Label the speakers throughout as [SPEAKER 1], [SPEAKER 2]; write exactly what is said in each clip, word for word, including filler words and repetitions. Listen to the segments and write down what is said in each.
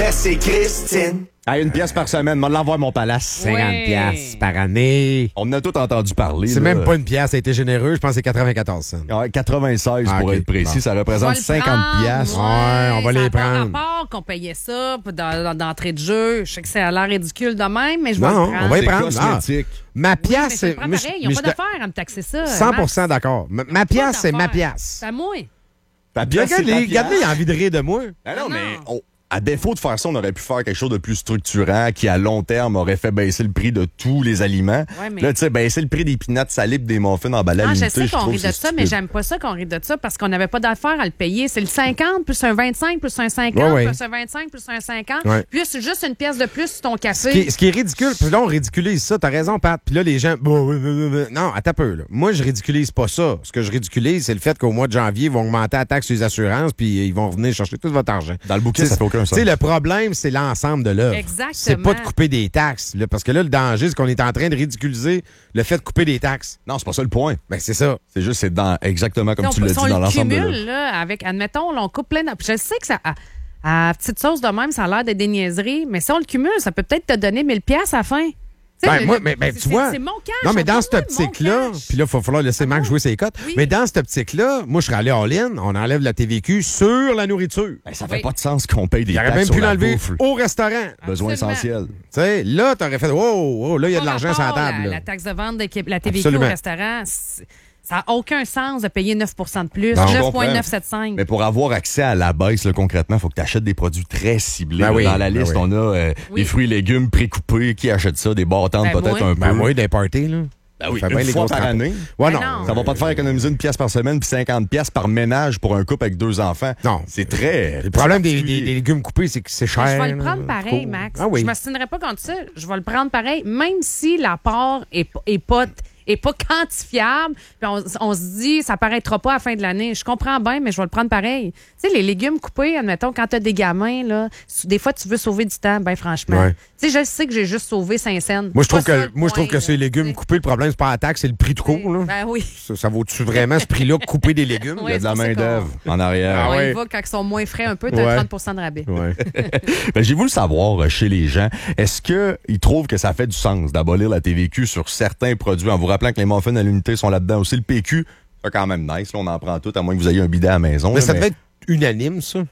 [SPEAKER 1] mais c'est Christine.
[SPEAKER 2] À une pièce par semaine, m'en l'envoie mon palace.
[SPEAKER 3] cinquante piastres par année.
[SPEAKER 2] On en a tout entendu parler.
[SPEAKER 3] C'est
[SPEAKER 2] là.
[SPEAKER 3] même pas une pièce, ça a été généreux, je pense que c'est quatre-vingt-quatorze cents.
[SPEAKER 2] Ouais, quatre-vingt-seize
[SPEAKER 3] Ah,
[SPEAKER 2] pour
[SPEAKER 3] ok.
[SPEAKER 2] être précis,
[SPEAKER 3] Bon.
[SPEAKER 2] ça représente cinquante piastres.
[SPEAKER 3] Ouais, on va
[SPEAKER 4] ça
[SPEAKER 3] les
[SPEAKER 4] a pas
[SPEAKER 3] prendre.
[SPEAKER 4] rapport qu'on payait ça dans- dans- d'entrée de jeu. Je sais que ça a l'air ridicule de même, mais je vais
[SPEAKER 3] Non,
[SPEAKER 4] le prendre.
[SPEAKER 3] on va y
[SPEAKER 2] C'est
[SPEAKER 3] prendre. Ah,
[SPEAKER 2] cosmétique.
[SPEAKER 3] ma
[SPEAKER 4] Oui, mais
[SPEAKER 3] pièce,
[SPEAKER 4] je le prends
[SPEAKER 3] mais
[SPEAKER 4] pareil.
[SPEAKER 3] je-
[SPEAKER 4] Ils
[SPEAKER 3] mais
[SPEAKER 4] n'ont
[SPEAKER 3] je
[SPEAKER 4] pas
[SPEAKER 3] te-
[SPEAKER 4] d'affaire à me taxer ça.
[SPEAKER 3] cent pour cent
[SPEAKER 4] Max.
[SPEAKER 3] d'accord. Ma, ma
[SPEAKER 4] Pas
[SPEAKER 3] pièce, c'est ma
[SPEAKER 4] d'affaire.
[SPEAKER 3] pièce.
[SPEAKER 4] C'est à moi.
[SPEAKER 2] Ta pièce, c'est ta
[SPEAKER 3] Regardez,
[SPEAKER 2] pièce.
[SPEAKER 3] regardez, il a envie de rire de moi.
[SPEAKER 2] Ben non,
[SPEAKER 4] Non.
[SPEAKER 2] mais on- à défaut de faire ça, on aurait pu faire quelque chose de plus structurant qui, à long terme, aurait fait baisser le prix de tous les aliments.
[SPEAKER 4] Ouais, mais-
[SPEAKER 2] Là, tu sais, baisser le prix des peanuts salés et des muffins en balade
[SPEAKER 4] Ah, je
[SPEAKER 2] limitée,
[SPEAKER 4] sais qu'on
[SPEAKER 2] trouve
[SPEAKER 4] rit
[SPEAKER 2] que
[SPEAKER 4] de
[SPEAKER 2] c'est
[SPEAKER 4] ça, mais
[SPEAKER 2] stupide.
[SPEAKER 4] j'aime pas ça qu'on rit de ça parce qu'on n'avait pas d'affaire à le payer. C'est le cinquante plus un vingt-cinq plus un cinquante
[SPEAKER 3] Ouais, ouais.
[SPEAKER 4] plus un vingt-cinq plus un cinquante.
[SPEAKER 3] Ouais.
[SPEAKER 4] Puis là, c'est juste une pièce de plus sur ton
[SPEAKER 3] Ce qui,
[SPEAKER 4] café.
[SPEAKER 3] est, ce qui est ridicule, puis là, on ridiculise ça, t'as raison, Pat. Puis là, les gens. Bon, oui, oui, oui, oui. Non, attends un peu, là. Moi, je ridiculise pas ça. Ce que je ridiculise, c'est le fait qu'au mois de janvier, ils vont augmenter la taxe sur les assurances, puis ils vont venir chercher tout votre argent.
[SPEAKER 2] Dans le bouquet,
[SPEAKER 3] T'sais,
[SPEAKER 2] ça fait aucun sens.
[SPEAKER 3] Tu sais, le problème, c'est l'ensemble de l'œuvre.
[SPEAKER 4] Exactement.
[SPEAKER 3] C'est pas de couper des taxes, là, parce que là, le danger, c'est qu'on est en train de ridiculiser le fait de couper des taxes.
[SPEAKER 2] Non, c'est pas ça le point.
[SPEAKER 3] Ben, c'est ça.
[SPEAKER 2] C'est juste, c'est dans exactement comme
[SPEAKER 4] Si
[SPEAKER 2] tu
[SPEAKER 4] on,
[SPEAKER 2] l'as
[SPEAKER 4] si
[SPEAKER 2] dit
[SPEAKER 4] on
[SPEAKER 2] dans
[SPEAKER 4] le
[SPEAKER 2] l'ensemble de
[SPEAKER 4] cumule,
[SPEAKER 2] l'œuvre.
[SPEAKER 4] là, avec, admettons, là, on coupe plein de... Je sais que ça... À, à petite sauce de même, ça a l'air d'être des niaiseries, mais si on le cumule, ça peut peut-être te donner mille piastres à la fin. Tu sais,
[SPEAKER 3] Ben,
[SPEAKER 4] le-
[SPEAKER 3] moi,
[SPEAKER 4] le-
[SPEAKER 3] mais, ben,
[SPEAKER 4] c'est-
[SPEAKER 3] tu vois.
[SPEAKER 4] C'est mon cash.
[SPEAKER 3] Non, mais
[SPEAKER 4] on
[SPEAKER 3] dans
[SPEAKER 4] peut
[SPEAKER 3] cette
[SPEAKER 4] louer mon
[SPEAKER 3] optique-là,
[SPEAKER 4] cash.
[SPEAKER 3] puis là, il va falloir laisser Mac jouer ses cotes.
[SPEAKER 4] Oui.
[SPEAKER 3] Mais dans cette optique-là, moi, je serais allé all-in, on enlève la T V Q sur la nourriture.
[SPEAKER 2] Ben, ça fait
[SPEAKER 4] Oui.
[SPEAKER 2] pas de sens qu'on paye des
[SPEAKER 3] Il aurait
[SPEAKER 2] taxes
[SPEAKER 3] même
[SPEAKER 2] sur
[SPEAKER 3] pu
[SPEAKER 2] la
[SPEAKER 3] l'enlever
[SPEAKER 2] bouffe.
[SPEAKER 3] au restaurant.
[SPEAKER 2] Besoin
[SPEAKER 4] Absolument.
[SPEAKER 2] essentiel.
[SPEAKER 3] Tu sais, là, t'aurais fait, wow, wow, là, il y a de
[SPEAKER 4] Pas
[SPEAKER 3] l'argent sur la
[SPEAKER 4] rapport,
[SPEAKER 3] table.
[SPEAKER 4] La,
[SPEAKER 3] là.
[SPEAKER 4] la taxe de vente de Québec- la T V Q
[SPEAKER 3] Absolument.
[SPEAKER 4] au restaurant, c'est- ça n'a aucun sens de payer neuf pour cent de plus.
[SPEAKER 3] Non, je
[SPEAKER 4] neuf
[SPEAKER 2] comprends.
[SPEAKER 4] virgule neuf sept cinq.
[SPEAKER 2] Mais pour avoir accès à la baisse, là, concrètement, il faut que tu achètes des produits très ciblés.
[SPEAKER 3] Ben
[SPEAKER 2] là.
[SPEAKER 3] oui,
[SPEAKER 2] Dans la
[SPEAKER 3] ben
[SPEAKER 2] liste,
[SPEAKER 3] oui.
[SPEAKER 2] on a euh,
[SPEAKER 4] Oui.
[SPEAKER 2] des fruits et légumes précoupés. Qui achète ça? Des bâtons,
[SPEAKER 4] Ben,
[SPEAKER 2] peut-être
[SPEAKER 4] moi.
[SPEAKER 2] un peu.
[SPEAKER 3] Ben, oui, des parties, là.
[SPEAKER 2] Ben oui,
[SPEAKER 3] Ça fait
[SPEAKER 2] une
[SPEAKER 3] bien les
[SPEAKER 2] fois
[SPEAKER 3] grosses
[SPEAKER 2] par
[SPEAKER 3] crampes.
[SPEAKER 2] année.
[SPEAKER 3] Ouais,
[SPEAKER 4] Ben
[SPEAKER 3] non.
[SPEAKER 4] non.
[SPEAKER 2] Ça va pas te faire économiser une pièce par semaine puis cinquante pièces par ménage pour un couple avec deux enfants.
[SPEAKER 3] Non.
[SPEAKER 2] C'est très...
[SPEAKER 3] Le problème des, des-
[SPEAKER 2] particulier.
[SPEAKER 3] des légumes coupés, c'est que c'est cher.
[SPEAKER 4] Je vais le
[SPEAKER 3] là.
[SPEAKER 4] prendre pareil,
[SPEAKER 3] Cool.
[SPEAKER 4] Max.
[SPEAKER 3] Ah oui.
[SPEAKER 4] Je m'astinerai pas contre ça. Je vais le prendre pareil, même si l'apport est, p- est pas est pas quantifiable. Puis on, on se dit, ça paraîtra pas à la fin de l'année. Je comprends bien, mais je vais le prendre pareil. Tu sais, les légumes coupés, admettons, quand tu as des gamins, là, des fois, tu veux sauver du temps, ben franchement.
[SPEAKER 3] Ouais.
[SPEAKER 4] Tu sais, je sais que j'ai juste sauvé cinq cents.
[SPEAKER 3] Moi, je trouve
[SPEAKER 4] C'est pas ça,
[SPEAKER 3] que,
[SPEAKER 4] le
[SPEAKER 3] moi, je trouve
[SPEAKER 4] point,
[SPEAKER 3] que ces
[SPEAKER 4] là.
[SPEAKER 3] légumes coupés, le problème, c'est pas la taxe, c'est le prix de cours. Là.
[SPEAKER 4] Ben oui.
[SPEAKER 3] Ça, ça vaut-tu vraiment ce prix-là, couper des légumes?
[SPEAKER 2] Il y a de la
[SPEAKER 4] c'est pour ça
[SPEAKER 2] main-d'œuvre en arrière.
[SPEAKER 4] On
[SPEAKER 3] ouais.
[SPEAKER 4] y va quand ils sont moins frais un peu, tu as
[SPEAKER 3] Ouais.
[SPEAKER 4] trente pour cent de rabais.
[SPEAKER 3] Ouais.
[SPEAKER 2] Ben, j'ai voulu savoir euh, chez les gens, est-ce qu'ils trouvent que ça fait du sens d'abolir la T V Q sur certains produits en vous rappelant que les muffins à l'unité sont là-dedans aussi. Le P Q, c'est quand même nice. Là, on en prend tout, à moins que vous ayez un bidet à la maison.
[SPEAKER 3] Mais
[SPEAKER 2] là,
[SPEAKER 3] ça devait être unanime, ça.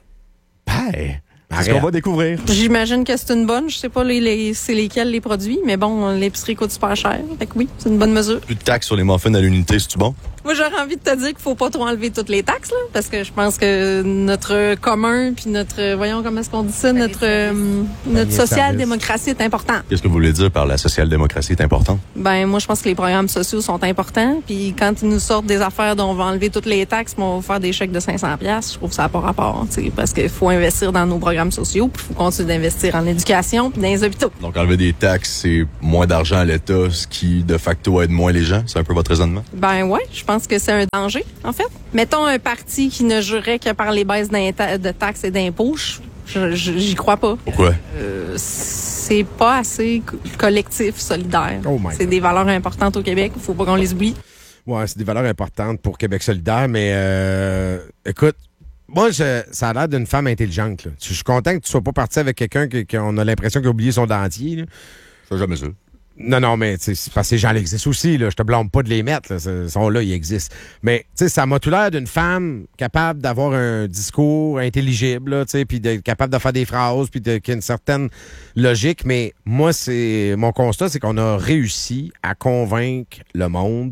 [SPEAKER 2] Ben, c'est ce
[SPEAKER 3] Arrête.
[SPEAKER 2] qu'on va découvrir.
[SPEAKER 5] J'imagine que c'est une bonne. Je sais pas les, les- c'est lesquels les produits, mais bon, l'épicerie coûte super cher. Fait que oui, c'est une bonne mesure.
[SPEAKER 2] Plus de taxes sur les muffins à l'unité, c'est-tu bon?
[SPEAKER 5] Moi, j'aurais envie de te dire qu'il faut pas trop enlever toutes les taxes, là, parce que je pense que notre commun, puis notre, voyons comment est-ce qu'on dit ça, notre, euh, notre
[SPEAKER 3] Panier de
[SPEAKER 5] social-démocratie est important.
[SPEAKER 2] Qu'est-ce que vous voulez dire par la social-démocratie est importante?
[SPEAKER 5] Ben, moi, je pense que les programmes sociaux sont importants, puis quand ils nous sortent des affaires dont on va enlever toutes les taxes, puis on va faire des chèques de cinq cents piastres, je trouve que ça n'a pas rapport, tu sais, parce qu'il faut investir dans nos programmes sociaux, puis il faut continuer d'investir en éducation, puis dans les hôpitaux.
[SPEAKER 2] Donc, enlever des taxes, c'est moins d'argent à l'État, ce qui, de facto, aide moins les gens. C'est un peu votre raisonnement?
[SPEAKER 5] Ben ouais, je pense que c'est un danger, en fait. Mettons un parti qui ne jurerait que par les baisses d'inta- de taxes et d'impôts, je- je- j'y crois pas.
[SPEAKER 2] Pourquoi?
[SPEAKER 5] Euh, c'est pas assez co- collectif, solidaire.
[SPEAKER 3] Oh my
[SPEAKER 5] c'est
[SPEAKER 3] God.
[SPEAKER 5] des valeurs importantes au Québec, il faut pas qu'on les oublie.
[SPEAKER 3] Ouais, c'est des valeurs importantes pour Québec solidaire, mais euh, écoute, moi, je- ça a l'air d'une femme intelligente. Là. Je suis content que tu sois pas parti avec quelqu'un que- qu'on a l'impression qu'il a oublié son dentier. Là.
[SPEAKER 2] Je fais jamais ça.
[SPEAKER 3] Non, non, mais tu sais, c'est parce que ces gens-là existent aussi. Là. Je te blâme pas de les mettre. Là. Ils sont là, ils existent. Mais tu sais, ça m'a tout l'air d'une femme capable d'avoir un discours intelligible, là, tu sais, puis d'être capable de faire des phrases, puis de- qui a une certaine logique. Mais moi, c'est mon constat, c'est qu'on a réussi à convaincre le monde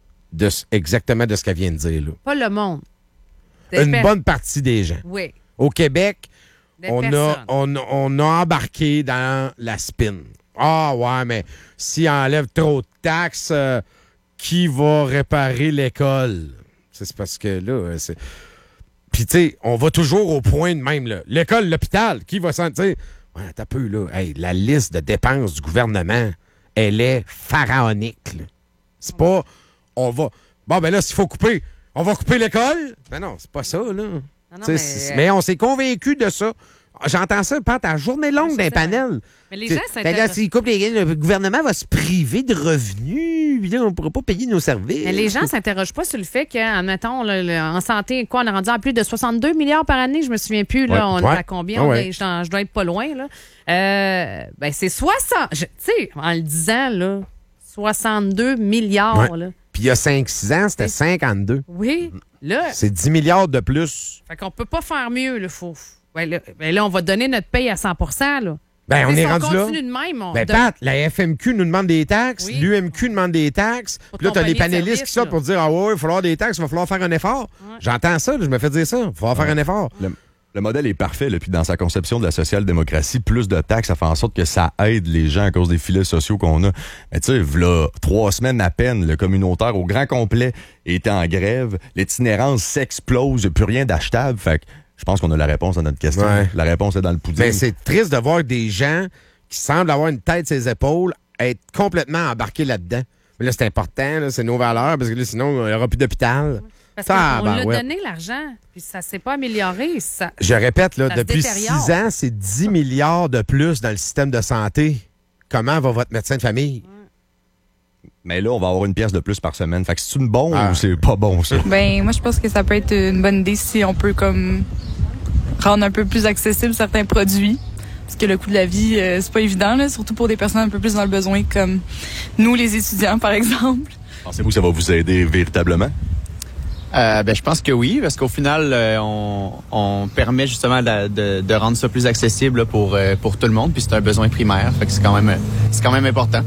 [SPEAKER 3] de ce- exactement de ce qu'elle vient de dire. Là.
[SPEAKER 4] Pas le monde. Des
[SPEAKER 3] Une
[SPEAKER 4] per-
[SPEAKER 3] bonne partie des gens.
[SPEAKER 4] Oui.
[SPEAKER 3] Au Québec,
[SPEAKER 4] Des
[SPEAKER 3] on a,
[SPEAKER 4] personnes.
[SPEAKER 3] on, a- on a embarqué dans la spin. Ah ouais, mais s'il enlève trop de taxes, euh, qui va réparer l'école? C'est c'est parce que là, euh, c'est... Puis tu sais, on va toujours au point de même. Là. L'école, l'hôpital, qui va s'en... Ouais, t'as peu, là. Hey, la liste de dépenses du gouvernement, elle est pharaonique. là. C'est pas... On va... Bon, ben là, s'il faut couper, on va couper l'école? Ben non, c'est pas ça, là.
[SPEAKER 4] Non, non,
[SPEAKER 3] Tu sais,
[SPEAKER 4] mais-
[SPEAKER 3] c'est- mais on s'est convaincu de ça. J'entends ça, Pat, à journée longue
[SPEAKER 4] je
[SPEAKER 3] d'un
[SPEAKER 4] sais
[SPEAKER 3] panel.
[SPEAKER 4] Mais les
[SPEAKER 3] T'sais,
[SPEAKER 4] gens
[SPEAKER 3] ben là,
[SPEAKER 4] s'intéressent.
[SPEAKER 3] s'il coupe les le gouvernement va se priver de revenus. plus, puis là, on pourra pas payer nos services.
[SPEAKER 4] Mais les gens s'interrogent pas sur le fait qu'en mettons, là, le- en santé, quoi, on est rendu à plus de soixante-deux milliards par année, je me souviens plus, là,
[SPEAKER 3] Ouais.
[SPEAKER 4] on
[SPEAKER 3] Ouais.
[SPEAKER 4] est à combien?
[SPEAKER 3] Ah
[SPEAKER 4] On
[SPEAKER 3] ouais.
[SPEAKER 4] est- je, je dois être pas loin, là. Euh, ben, c'est soixante, je- tu sais, en le disant, là, soixante-deux milliards,
[SPEAKER 3] Ouais.
[SPEAKER 4] là.
[SPEAKER 3] Puis il y a cinq six ans, c'était cinquante-deux.
[SPEAKER 4] Oui, là,
[SPEAKER 3] C'est dix milliards de plus.
[SPEAKER 4] fait qu'on peut pas faire mieux, là, faut. Ben là, ben là, on va donner notre paye à cent pour cent, là.
[SPEAKER 3] Ben, on
[SPEAKER 4] Tu sais,
[SPEAKER 3] est
[SPEAKER 4] si
[SPEAKER 3] rendu
[SPEAKER 4] on
[SPEAKER 3] là.
[SPEAKER 4] continue de même, on
[SPEAKER 3] Ben,
[SPEAKER 4] donne-
[SPEAKER 3] Pat, la F M Q nous demande des taxes,
[SPEAKER 4] Oui.
[SPEAKER 3] l'U M Q demande des taxes,
[SPEAKER 4] Pour
[SPEAKER 3] puis là,
[SPEAKER 4] ton
[SPEAKER 3] t'as les
[SPEAKER 4] panier de
[SPEAKER 3] panélistes
[SPEAKER 4] service,
[SPEAKER 3] qui sortent
[SPEAKER 4] là.
[SPEAKER 3] pour dire, ah ouais, il va falloir des taxes, il va falloir faire un effort. J'entends ça, là, je me fais dire ça, il va falloir faire un effort.
[SPEAKER 2] Le, le modèle est parfait, là, puis dans sa conception de la social-démocratie, plus de taxes, ça fait en sorte que ça aide les gens à cause des filets sociaux qu'on a. Mais tu sais, v'là trois semaines à peine, le communautaire au grand complet était en grève, l'itinérance s'explose, il n'y a plus rien d'achetable, fait que je pense qu'on a la réponse à notre question.
[SPEAKER 3] Ouais.
[SPEAKER 2] La réponse est dans le pudding.
[SPEAKER 3] Mais c'est triste de voir des gens qui semblent avoir une tête sur les épaules être complètement embarqués là-dedans. Mais là, c'est important, là, c'est nos valeurs, parce que là, sinon, il n'y aura plus d'hôpital.
[SPEAKER 4] Parce
[SPEAKER 3] Ah,
[SPEAKER 4] qu'on
[SPEAKER 3] ben,
[SPEAKER 4] l'a
[SPEAKER 3] ouais.
[SPEAKER 4] donné, l'argent, puis ça s'est pas amélioré. Ça...
[SPEAKER 3] Je répète, là,
[SPEAKER 4] Ça se
[SPEAKER 3] depuis
[SPEAKER 4] détériore.
[SPEAKER 3] six ans, c'est dix milliards de plus dans le système de santé. Comment va votre médecin de famille?
[SPEAKER 2] Mais là, on va avoir une pièce de plus par semaine. Fait que c'est une bonne
[SPEAKER 3] Ah.
[SPEAKER 2] ou c'est pas bon, ça?
[SPEAKER 1] Ben, moi, je pense que ça peut être une bonne idée si on peut comme rendre un peu plus accessible certains produits. Parce que le coût de la vie, euh, c'est pas évident, là, surtout pour des personnes un peu plus dans le besoin, comme nous, les étudiants, par exemple.
[SPEAKER 2] Pensez-vous que ça va vous aider véritablement?
[SPEAKER 6] Euh, ben, je pense que oui, parce qu'au final, euh, on, on permet justement de, de, de rendre ça plus accessible là, pour, euh, pour tout le monde, puis c'est un besoin primaire, fait que c'est quand même, c'est quand même important.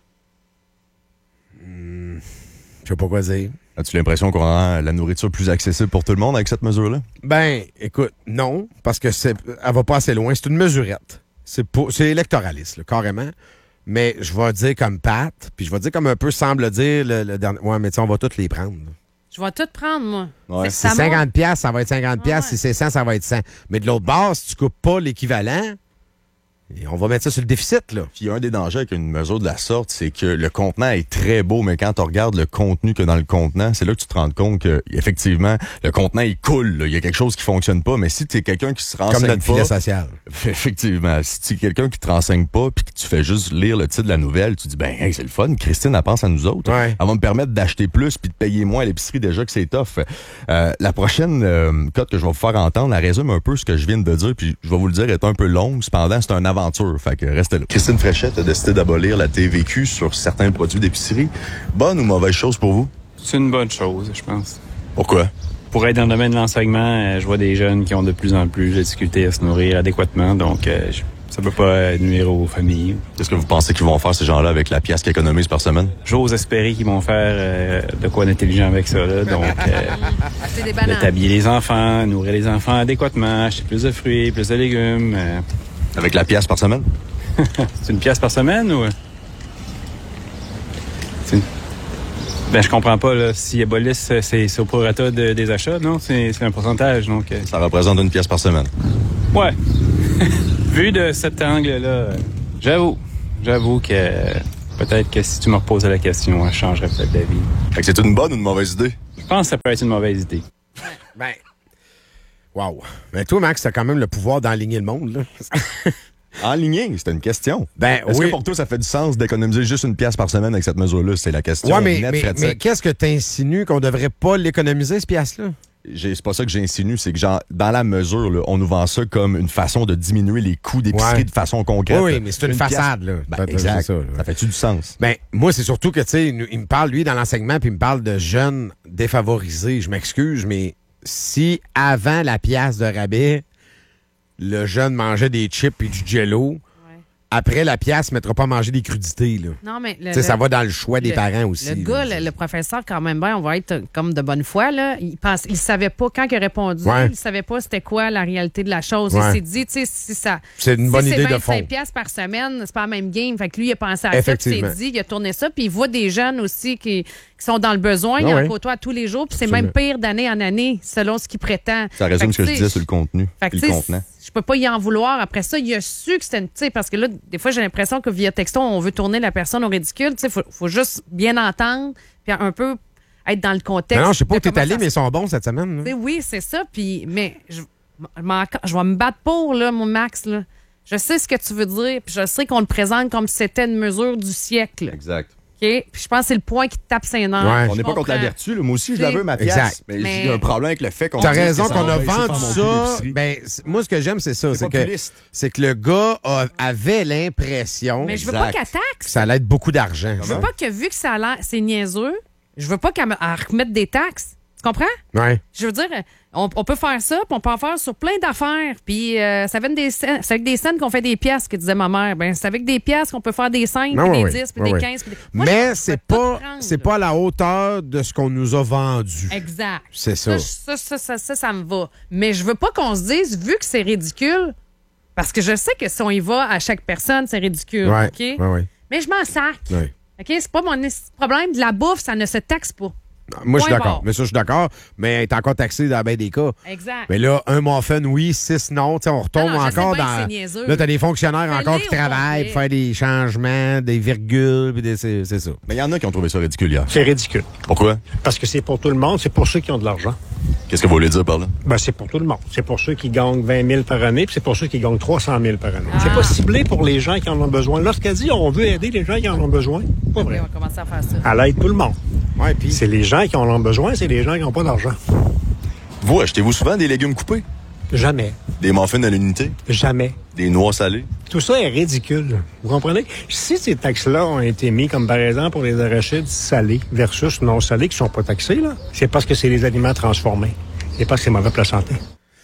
[SPEAKER 3] Je sais pas quoi dire.
[SPEAKER 2] As-tu l'impression qu'on rend la nourriture plus accessible pour tout le monde avec cette mesure-là?
[SPEAKER 3] Ben, écoute, non, parce que c'est, elle va pas assez loin. C'est une mesurette. C'est pas- c'est électoraliste, là, carrément. Mais je vais dire comme Pat, puis je vais dire comme un peu semble dire le, le dernier. Ouais, mais tu sais, on va toutes les prendre.
[SPEAKER 4] Je vais tout prendre, moi.
[SPEAKER 2] Ouais.
[SPEAKER 4] C'est-
[SPEAKER 3] Si
[SPEAKER 4] ça
[SPEAKER 3] c'est
[SPEAKER 4] monte.
[SPEAKER 3] cinquante piastres, ça va être cinquante piastres.
[SPEAKER 4] Ouais.
[SPEAKER 3] Si c'est cent, ça va être cent. Mais de l'autre bord, si tu coupes pas l'équivalent, et on va mettre ça sur le déficit, là.
[SPEAKER 2] Puis un des dangers avec une mesure de la sorte, c'est que le contenant est très beau, mais quand tu regardes le contenu que dans le contenant, c'est là que tu te rends compte que effectivement le contenant il coule. là. Il y a quelque chose qui fonctionne pas. Mais si tu es quelqu'un qui se renseigne
[SPEAKER 3] Comme notre
[SPEAKER 2] pas,
[SPEAKER 3] filet social.
[SPEAKER 2] effectivement, si tu es quelqu'un qui te renseigne pas puis que tu fais juste lire le titre de la nouvelle, tu dis ben hey, c'est le fun. Christine elle pense à nous autres.
[SPEAKER 3] Ouais.
[SPEAKER 2] Elle va me permettre d'acheter plus puis de payer moins à l'épicerie déjà que c'est tough. Euh, la prochaine euh, cote que je vais vous faire entendre, elle résume un peu ce que je viens de dire puis je vais vous le dire est un peu longue. Cependant c'est une aventure. Fait que restez là. Christine Fréchette a décidé d'abolir la T V Q sur certains produits d'épicerie. Bonne ou mauvaise chose pour vous?
[SPEAKER 7] C'est une bonne chose, je pense.
[SPEAKER 2] Pourquoi?
[SPEAKER 7] Pour être dans le domaine de l'enseignement, euh, je vois des jeunes qui ont de plus en plus de difficultés à se nourrir adéquatement, donc euh, je- ça peut pas euh, nuire aux familles.
[SPEAKER 2] Qu'est-ce que vous pensez qu'ils vont faire ces gens-là avec la pièce qu'ils économisent par semaine?
[SPEAKER 7] J'ose espérer qu'ils vont faire euh, de quoi d'intelligent avec ça, là. Donc, euh,
[SPEAKER 4] Acheter des
[SPEAKER 7] de
[SPEAKER 4] bananes.
[SPEAKER 7] t'habiller les enfants, nourrir les enfants adéquatement, acheter plus de fruits, plus de légumes. euh.
[SPEAKER 2] Avec la pièce par semaine?
[SPEAKER 7] C'est une pièce par semaine ou... C'est une- Ben, je comprends pas, là. Si abolissent, c'est c'est au prorata de- des achats, non? C'est c'est un pourcentage, donc... euh,
[SPEAKER 2] Ça représente une pièce par semaine.
[SPEAKER 7] Ouais. Vu de cet angle-là, euh, j'avoue. J'avoue que euh, peut-être que si tu me reposais la question, je changerais peut-être d'avis.
[SPEAKER 2] Fait que c'est une bonne ou une mauvaise idée?
[SPEAKER 7] Je pense que ça peut être une mauvaise idée.
[SPEAKER 3] Ben. Wow. Mais toi, Max, t'as quand même le pouvoir d'enligner le monde, là.
[SPEAKER 2] Enligné, c'était une question.
[SPEAKER 3] Ben,
[SPEAKER 2] Est-ce
[SPEAKER 3] oui.
[SPEAKER 2] que pour toi, ça fait du sens d'économiser juste une pièce par semaine avec cette mesure-là? C'est la question.
[SPEAKER 3] Ouais, mais,
[SPEAKER 2] nette,
[SPEAKER 3] mais,
[SPEAKER 2] Fred
[SPEAKER 3] mais
[SPEAKER 2] sec.
[SPEAKER 3] qu'est-ce que t'insinues qu'on devrait pas l'économiser, ce pièce-là?
[SPEAKER 2] J'ai- C'est pas ça que j'insinue, c'est que genre, dans la mesure, là, on nous vend ça comme une façon de diminuer les coûts d'épicerie
[SPEAKER 3] Ouais.
[SPEAKER 2] de façon concrète.
[SPEAKER 3] Oui, oui, mais c'est une façade, là.
[SPEAKER 2] Ben,
[SPEAKER 3] T'as- t'as
[SPEAKER 2] exact.
[SPEAKER 3] dit ça,
[SPEAKER 2] Ça,
[SPEAKER 3] là.
[SPEAKER 2] fait-tu du sens?
[SPEAKER 3] Ben, moi, c'est surtout que, tu sais, il nous- il me parle, lui, dans l'enseignement, puis il me parle de jeunes défavorisés. Je m'excuse, mais si, avant la pièce de rabais, le jeune mangeait des chips et du jello, après la pièce, il ne mettra pas à manger des crudités, là.
[SPEAKER 4] Non, mais le-
[SPEAKER 3] Tu sais, ça
[SPEAKER 4] le-
[SPEAKER 3] va dans le choix des
[SPEAKER 4] le-
[SPEAKER 3] parents aussi.
[SPEAKER 4] Le
[SPEAKER 3] là.
[SPEAKER 4] gars, le, le professeur, quand même bien, on va être comme de bonne foi, là. Il pense, il savait pas quand il a répondu,
[SPEAKER 3] Ouais.
[SPEAKER 4] il savait pas c'était quoi la réalité de la chose.
[SPEAKER 3] Ouais.
[SPEAKER 4] Il s'est dit, tu sais, si ça.
[SPEAKER 3] C'est une
[SPEAKER 4] si
[SPEAKER 3] bonne
[SPEAKER 4] c'est
[SPEAKER 3] idée de
[SPEAKER 4] vingt-cinq
[SPEAKER 3] fond.
[SPEAKER 4] piastres par semaine, c'est pas la même game. Fait que lui, il a pensé à ça, puis il
[SPEAKER 3] Effectivement.
[SPEAKER 4] s'est dit, il a tourné ça, puis il voit des jeunes aussi qui, qui sont dans le besoin,
[SPEAKER 3] Ah
[SPEAKER 4] il en
[SPEAKER 3] ouais.
[SPEAKER 4] côtoie tous les jours, puis c'est
[SPEAKER 3] Absolument.
[SPEAKER 4] même pire d'année en année, selon ce qu'il prétend.
[SPEAKER 2] Ça résume
[SPEAKER 4] Fait
[SPEAKER 2] ce que je
[SPEAKER 4] tu sais,
[SPEAKER 2] disais sur le contenu
[SPEAKER 4] fait que,
[SPEAKER 2] et
[SPEAKER 4] tu
[SPEAKER 2] le
[SPEAKER 4] sais,
[SPEAKER 2] contenant.
[SPEAKER 4] je peux pas y en vouloir. Après ça, il a su que c'était une. Tu sais, parce que là, des fois, j'ai l'impression que via texto, on veut tourner la personne au ridicule. Tu sais, faut, faut juste bien entendre, puis un peu être dans le contexte.
[SPEAKER 3] Mais non, je sais pas où
[SPEAKER 4] de
[SPEAKER 3] t'es
[SPEAKER 4] comment
[SPEAKER 3] allé,
[SPEAKER 4] ça
[SPEAKER 3] mais ils sont bons cette semaine.
[SPEAKER 4] Tu
[SPEAKER 3] là.
[SPEAKER 4] sais, oui, c'est ça. Puis, mais je, je m'en- je vais me battre pour, là, mon Max. Là. Je sais ce que tu veux dire, puis je sais qu'on le présente comme si c'était une mesure du siècle.
[SPEAKER 2] Exact.
[SPEAKER 4] Puis je pense que c'est le point qui te tape ses nerfs.
[SPEAKER 3] Ouais.
[SPEAKER 2] On n'est pas contre la
[SPEAKER 4] comprends.
[SPEAKER 2] vertu. Là. Moi aussi, je
[SPEAKER 4] T'sais,
[SPEAKER 2] la veux, ma pièce.
[SPEAKER 3] exact.
[SPEAKER 2] Mais,
[SPEAKER 4] Mais-
[SPEAKER 2] j'ai un problème avec le fait qu'on...
[SPEAKER 3] T'as
[SPEAKER 2] dise
[SPEAKER 3] raison
[SPEAKER 2] que
[SPEAKER 3] qu'on a
[SPEAKER 2] va baisser
[SPEAKER 3] vendu
[SPEAKER 2] faire mon
[SPEAKER 3] ça.
[SPEAKER 2] prix d'épicerie.
[SPEAKER 3] Ben, c'est- moi, ce que j'aime, c'est ça.
[SPEAKER 2] C'est
[SPEAKER 3] C'est
[SPEAKER 2] pas
[SPEAKER 3] que,
[SPEAKER 2] populiste.
[SPEAKER 3] c'est que le gars a- avait l'impression
[SPEAKER 4] Mais je veux
[SPEAKER 2] Exact.
[SPEAKER 4] pas qu'elle taxe.
[SPEAKER 3] que ça allait être beaucoup d'argent.
[SPEAKER 4] Je veux pas que, vu que ça a l'air, c'est niaiseux, je veux pas qu'elle me elle remette des taxes. Tu comprends?
[SPEAKER 3] Ouais.
[SPEAKER 4] Je veux dire, on, on peut faire ça, puis on peut en faire sur plein d'affaires. Puis euh, ça vient des scènes- c'est avec des scènes qu'on fait des pièces, que disait ma mère. Ben, c'est avec des pièces qu'on peut faire des cinq,
[SPEAKER 3] Non,
[SPEAKER 4] puis des
[SPEAKER 3] oui,
[SPEAKER 4] dix, puis
[SPEAKER 3] oui,
[SPEAKER 4] des
[SPEAKER 3] oui.
[SPEAKER 4] quinze. Puis des... Moi,
[SPEAKER 3] Mais
[SPEAKER 4] je
[SPEAKER 3] c'est
[SPEAKER 4] peux tout
[SPEAKER 3] pas,
[SPEAKER 4] prendre,
[SPEAKER 3] c'est
[SPEAKER 4] là.
[SPEAKER 3] pas à la hauteur de ce qu'on nous a vendu.
[SPEAKER 4] Exact.
[SPEAKER 3] C'est ça.
[SPEAKER 4] Ça, ça, ça, ça, ça me va. Mais je veux pas qu'on se dise, vu que c'est ridicule, parce que je sais que si on y va à chaque personne, c'est ridicule.
[SPEAKER 3] Ouais,
[SPEAKER 4] OK?
[SPEAKER 3] ouais, ouais.
[SPEAKER 4] Mais je m'en sac.
[SPEAKER 3] Ouais.
[SPEAKER 4] OK? C'est pas mon esti de problème. De la bouffe, ça ne se taxe pas.
[SPEAKER 3] Moi, je suis
[SPEAKER 4] Point
[SPEAKER 3] d'accord.
[SPEAKER 4] barre.
[SPEAKER 3] Mais ça, je suis d'accord. Mais elle est encore taxée dans bien des cas.
[SPEAKER 4] Exact.
[SPEAKER 3] Mais là, un muffin, oui, six, non. Tu sais, on retombe
[SPEAKER 4] Non, non, je sais
[SPEAKER 3] encore
[SPEAKER 4] bien que
[SPEAKER 3] dans.
[SPEAKER 4] c'est niaiseux.
[SPEAKER 3] Là, t'as des fonctionnaires
[SPEAKER 4] Fais-les
[SPEAKER 3] encore qui
[SPEAKER 4] au
[SPEAKER 3] travaillent
[SPEAKER 4] complet.
[SPEAKER 3] pour faire des changements, des virgules, puis des- c'est c'est ça.
[SPEAKER 2] Mais il y en a qui ont trouvé ça ridicule hier.
[SPEAKER 8] C'est ridicule.
[SPEAKER 2] Pourquoi?
[SPEAKER 8] Parce que c'est pour tout le monde, c'est pour ceux qui ont de l'argent.
[SPEAKER 2] Qu'est-ce que vous voulez dire par là?
[SPEAKER 8] Ben, c'est pour tout le monde. C'est pour ceux qui gagnent vingt mille par année, puis c'est pour ceux qui gagnent trois cent mille par année.
[SPEAKER 4] Ah.
[SPEAKER 8] C'est pas ciblé pour les gens qui en ont besoin. Lorsqu'elle dit on veut aider les gens qui en ont besoin, pas
[SPEAKER 4] OK,
[SPEAKER 8] vrai.
[SPEAKER 4] on va commencer à faire ça.
[SPEAKER 8] Elle aide tout le monde.
[SPEAKER 3] Ouais, puis.
[SPEAKER 8] C'est les gens qui en ont besoin, c'est les gens qui n'ont pas d'argent.
[SPEAKER 2] Vous, achetez-vous souvent des légumes coupés?
[SPEAKER 8] Jamais.
[SPEAKER 2] Des muffins à l'unité?
[SPEAKER 8] Jamais.
[SPEAKER 2] Des noix salées?
[SPEAKER 8] Tout ça est ridicule. Vous comprenez? Si ces taxes-là ont été mis, comme par exemple pour les arachides salés versus non salés qui sont pas taxés, là, c'est parce que c'est des aliments transformés. C'est parce que c'est mauvais pour la santé.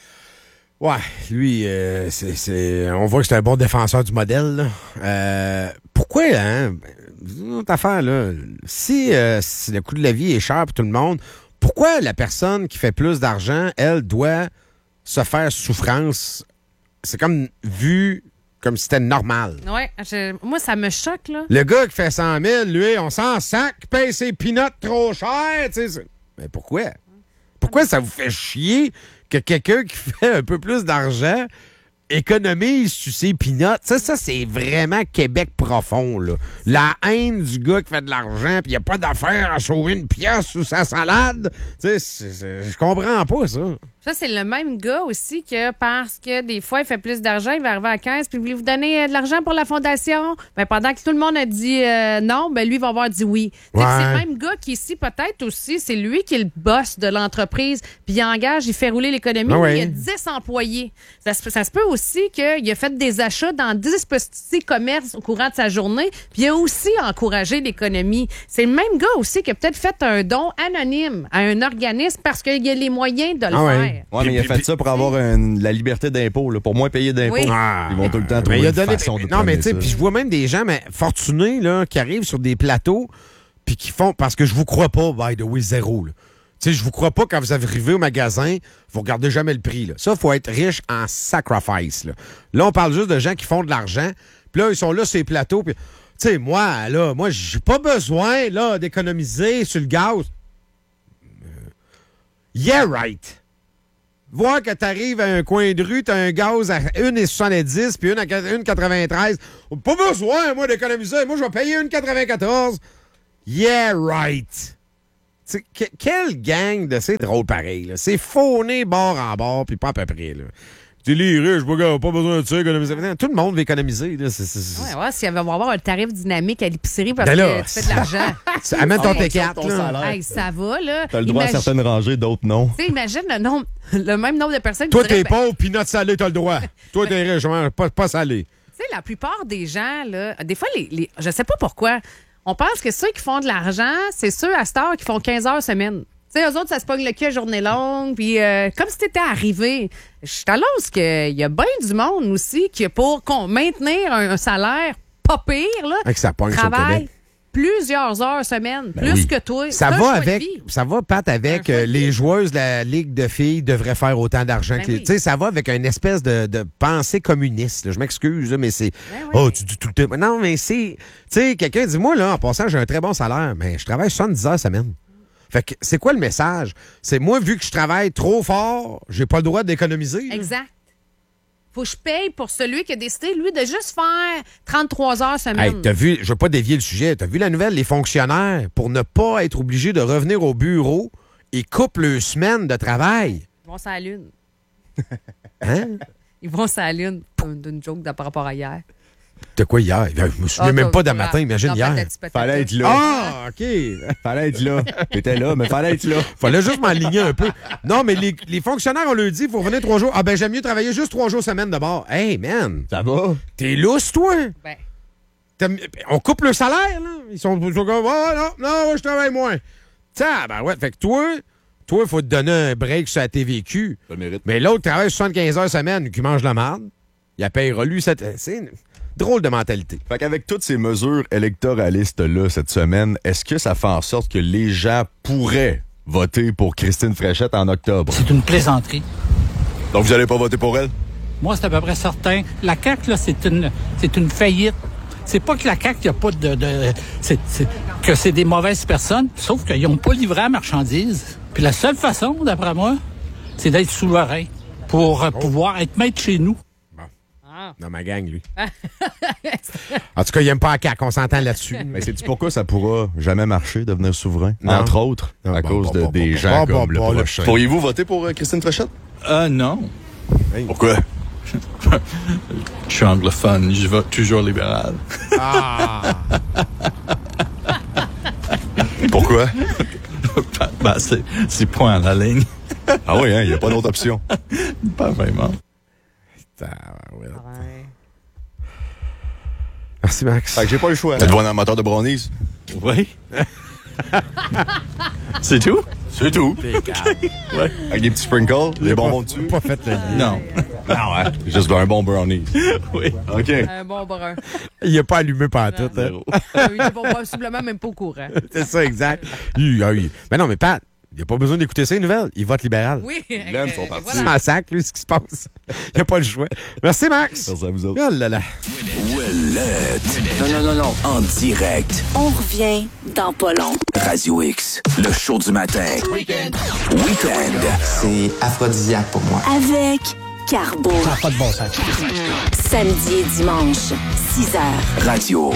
[SPEAKER 3] Ouais, lui, euh, c'est, c'est- on voit que c'est un bon défenseur du modèle. Là. Euh, pourquoi, hein? Une autre affaire, là. Si, euh, si le coût de la vie est cher pour tout le monde, pourquoi la personne qui fait plus d'argent, elle, doit se faire souffrance? C'est comme vu comme si c'était normal.
[SPEAKER 4] Ouais, je- moi, ça me choque, là.
[SPEAKER 3] Le gars qui fait cent mille, lui, on s'en sac, paye ses peanuts trop cher, tu sais. c'est- Mais pourquoi? Pourquoi ça vous fait chier que quelqu'un qui fait un peu plus d'argent économise sur ses peanuts? Ça, ça c'est vraiment Québec profond, là. La haine du gars qui fait de l'argent puis il n'y a pas d'affaire à sauver une pièce sous sa salade. Tu sais, c'est- c'est- je comprends pas ça.
[SPEAKER 4] Ça, c'est le même gars aussi que parce que des fois, il fait plus d'argent, il va arriver à quinze, puis voulez-vous donner euh, de l'argent pour la fondation? Ben, pendant que tout le monde a dit euh, non, ben lui, il va avoir dit oui. Tu sais,
[SPEAKER 3] Ouais.
[SPEAKER 4] C'est le même gars qui, ici, peut-être aussi, c'est lui qui est le boss de l'entreprise, puis il engage, il fait rouler l'économie.
[SPEAKER 3] Ah ouais.
[SPEAKER 4] Il y a dix employés. Ça se, ça se peut aussi qu'il a fait des achats dans dix petits commerces au courant de sa journée, puis il a aussi encouragé l'économie. C'est le même gars aussi qui a peut-être fait un don anonyme à un organisme parce qu'il y a les moyens de le
[SPEAKER 3] Ah ouais.
[SPEAKER 4] faire.
[SPEAKER 2] Ouais, mais il a fait ça pour avoir une- la liberté d'impôt, là, pour moins payer d'impôts.
[SPEAKER 4] Oui.
[SPEAKER 3] Ah,
[SPEAKER 2] Ils vont tout le temps
[SPEAKER 3] mais
[SPEAKER 2] trouver
[SPEAKER 3] il a
[SPEAKER 2] une
[SPEAKER 3] donné-
[SPEAKER 2] façon de
[SPEAKER 3] Non, mais
[SPEAKER 2] promener
[SPEAKER 3] tu sais,
[SPEAKER 2] ça.
[SPEAKER 3] puis je vois même des gens mais fortunés là, qui arrivent sur des plateaux puis qui font... Parce que je vous crois pas, by the way, zéro. là. Tu sais, je vous crois pas quand vous arrivez au magasin, vous regardez jamais le prix. Là. Ça, il faut être riche en sacrifice. Là. là, on parle juste de gens qui font de l'argent. Puis là, ils sont là sur les plateaux. Puis, tu sais, moi, là, moi, j'ai pas besoin là d'économiser sur le gaz. Euh, Yeah, right. Voir que t'arrives à un coin de rue, t'as un gaz à un virgule soixante-dix puis une à un virgule quatre-vingt-treize. Pas besoin, moi, d'économiser. Moi, je vais payer un virgule quatre-vingt-quatorze. Yeah, right. T'sais, que- quelle gang de... C'est drôle pareil, là. C'est fauné bord en bord, puis pas à peu près, là. Tu les riches, pas, pas besoin de ça, économiser. Tout le monde veut économiser, là. C'est, c'est, c'est-
[SPEAKER 4] Ouais, ouais, s'il va y avoir un tarif dynamique à l'épicerie parce
[SPEAKER 3] Ben là,
[SPEAKER 4] que tu fais de l'argent.
[SPEAKER 3] C'est- Amène ton
[SPEAKER 2] En fonction
[SPEAKER 3] T
[SPEAKER 2] de
[SPEAKER 3] quatre,
[SPEAKER 2] ton
[SPEAKER 3] là.
[SPEAKER 2] salaire.
[SPEAKER 4] Hey, ça va, là.
[SPEAKER 2] T'as le droit à
[SPEAKER 4] Imagine-
[SPEAKER 2] certaines rangées, d'autres non.
[SPEAKER 4] tu sais, imagine le nombre, le même nombre de personnes
[SPEAKER 3] Toi,
[SPEAKER 4] qui diraient,
[SPEAKER 3] t'es
[SPEAKER 4] ben,
[SPEAKER 3] pauvre, puis notre salé, t'as le droit. Toi, t'es riche, ouais, pas, pas salé.
[SPEAKER 4] tu sais, la plupart des gens, là, des fois, les, les, je sais pas pourquoi, on pense que ceux qui font de l'argent, c'est ceux à cette heure qui font quinze heures semaine. Tu sais, eux autres, ça se pogne le cul à journée longue, puis euh, comme si t'étais arrivé. Je t'annonce qu'il y a bien du monde aussi qui, pour qu'on- maintenir un, un salaire pas pire, là,
[SPEAKER 3] Avec sa pogne sur le
[SPEAKER 4] travaille
[SPEAKER 3] Québec.
[SPEAKER 4] plusieurs heures semaine, plus
[SPEAKER 3] oui.
[SPEAKER 4] que toi.
[SPEAKER 3] Ça
[SPEAKER 4] C'est un
[SPEAKER 3] va
[SPEAKER 4] choix de
[SPEAKER 3] avec,
[SPEAKER 4] vie.
[SPEAKER 3] ça va, Pat, avec
[SPEAKER 4] Un choix
[SPEAKER 3] euh,
[SPEAKER 4] de
[SPEAKER 3] les
[SPEAKER 4] vie.
[SPEAKER 3] joueuses de la Ligue de filles devraient faire autant d'argent
[SPEAKER 4] Ben
[SPEAKER 3] que les...
[SPEAKER 4] oui.
[SPEAKER 3] Tu sais, ça va avec une espèce de, de pensée communiste. là. Je m'excuse, là, mais c'est...
[SPEAKER 4] Ben oui.
[SPEAKER 3] Oh, tu dis tout le temps... Non, mais c'est... Tu sais, quelqu'un dit, moi, là, en passant, j'ai un très bon salaire, mais je travaille soixante-dix heures semaine. Fait que c'est quoi le message? C'est moi, vu que je travaille trop fort, j'ai pas le droit d'économiser. là.
[SPEAKER 4] Exact. Faut que je paye pour celui qui a décidé, lui, de juste faire trente-trois heures semaine.
[SPEAKER 3] Hey, t'as vu, je veux pas dévier le sujet, t'as vu la nouvelle, les fonctionnaires, pour ne pas être obligés de revenir au bureau, ils coupent leur semaine de travail.
[SPEAKER 4] Ils vont sur la lune.
[SPEAKER 3] Hein?
[SPEAKER 4] Ils vont sur la lune. Une, une joke de par rapport à hier.
[SPEAKER 3] C'était quoi hier? Je me souviens
[SPEAKER 4] Ah,
[SPEAKER 3] même pas
[SPEAKER 4] t'as-
[SPEAKER 3] d'un matin, imagine
[SPEAKER 4] dans
[SPEAKER 3] hier.
[SPEAKER 4] Patati Patata.
[SPEAKER 2] Fallait être là.
[SPEAKER 3] Ah, OK.
[SPEAKER 2] Fallait être là. T'étais là, mais fallait être là.
[SPEAKER 3] Fallait juste m'aligner un peu. Non, mais les, les fonctionnaires, on leur dit, il faut revenir trois jours. Ah, ben, j'aime mieux travailler juste trois jours semaine d'abord. Hey, man.
[SPEAKER 2] Ça va?
[SPEAKER 3] T'es lousse, toi?
[SPEAKER 4] Ben,
[SPEAKER 3] T'as- On coupe le salaire, là. Ils sont, ils sont comme, oh, non, non, je travaille moins. Tiens, ben ouais. Fait que toi, toi, il faut te donner un break sur la T V Q.
[SPEAKER 2] Ça le mérite.
[SPEAKER 3] Mais l'autre travaille soixante-quinze heures semaine, qui mange la merde. Il a payera lui cette. C'est une drôle de mentalité.
[SPEAKER 2] Fait qu'avec toutes ces mesures électoralistes-là cette semaine, est-ce que ça fait en sorte que les gens pourraient voter pour Christine Fréchette en octobre?
[SPEAKER 9] C'est une plaisanterie.
[SPEAKER 2] Donc vous allez pas voter pour elle?
[SPEAKER 9] Moi, c'est à peu près certain. La C A Q, là, c'est une, c'est une faillite. C'est pas que la C A Q, il n'y a pas de... de c'est, c'est, que c'est des mauvaises personnes, sauf qu'ils n'ont pas livré la marchandise. Puis la seule façon, d'après moi, c'est d'être souverain pour euh, pouvoir être maître chez nous.
[SPEAKER 3] Dans ma gang, lui. En tout cas, il aime pas la C A Q, on s'entend là-dessus.
[SPEAKER 2] Mais sais-tu pourquoi ça pourra jamais marcher, devenir souverain?
[SPEAKER 3] Non.
[SPEAKER 2] Entre autres,
[SPEAKER 3] Non,
[SPEAKER 2] à
[SPEAKER 3] bon,
[SPEAKER 2] cause
[SPEAKER 3] bon,
[SPEAKER 2] de,
[SPEAKER 3] bon,
[SPEAKER 2] des
[SPEAKER 3] bon,
[SPEAKER 2] gens
[SPEAKER 3] bon,
[SPEAKER 2] comme
[SPEAKER 3] bon,
[SPEAKER 2] le
[SPEAKER 3] bon,
[SPEAKER 2] prochain.
[SPEAKER 3] le-
[SPEAKER 2] Pourriez-vous voter pour euh, Christine Fréchette?
[SPEAKER 10] Euh, non.
[SPEAKER 2] Pourquoi?
[SPEAKER 10] Je suis anglophone, je vote toujours libéral.
[SPEAKER 3] Ah!
[SPEAKER 2] Pourquoi?
[SPEAKER 10] Ben, c'est, c'est point à la ligne.
[SPEAKER 2] Ah oui, hein, il n'y a pas d'autre option.
[SPEAKER 10] Pas vraiment.
[SPEAKER 3] Ouais. Merci, Max.
[SPEAKER 2] Fait que j'ai pas le choix. Êtes-vous un amateur de brownies?
[SPEAKER 10] Oui. C'est tout?
[SPEAKER 2] C'est tout.
[SPEAKER 10] Ouais.
[SPEAKER 2] Avec des petits sprinkles, des bonbons dessus?
[SPEAKER 3] Pas fait le lien.
[SPEAKER 10] Non.
[SPEAKER 2] Non, ouais. Juste un bon brownie.
[SPEAKER 10] Oui.
[SPEAKER 2] OK.
[SPEAKER 4] un bon brun.
[SPEAKER 3] Il a pas allumé pantoute. Hein?
[SPEAKER 10] Zéro.
[SPEAKER 4] Il est pas- possiblement même pas au courant.
[SPEAKER 3] C'est ça, exact. Oui, ah oui. Mais non, mais Pat, il a pas besoin d'écouter ça, les nouvelles. Il vote libéral.
[SPEAKER 4] Oui.
[SPEAKER 2] Il aime son
[SPEAKER 4] euh,
[SPEAKER 2] parti.
[SPEAKER 3] C'est
[SPEAKER 4] voilà.
[SPEAKER 3] un sac, lui, ce qui se passe. Il a pas le choix. Merci, Max.
[SPEAKER 2] Merci à vous autres.
[SPEAKER 3] Oh là là.
[SPEAKER 11] Ouellette. Non, non, non, non. En direct.
[SPEAKER 12] On revient dans pas long.
[SPEAKER 11] Radio X. Le show du matin. Weekend. Weekend.
[SPEAKER 13] C'est aphrodisiaque pour moi.
[SPEAKER 12] Avec Carbo.
[SPEAKER 13] Ça n'a pas de bon sens.
[SPEAKER 12] Samedi et dimanche, six heures.
[SPEAKER 11] Radio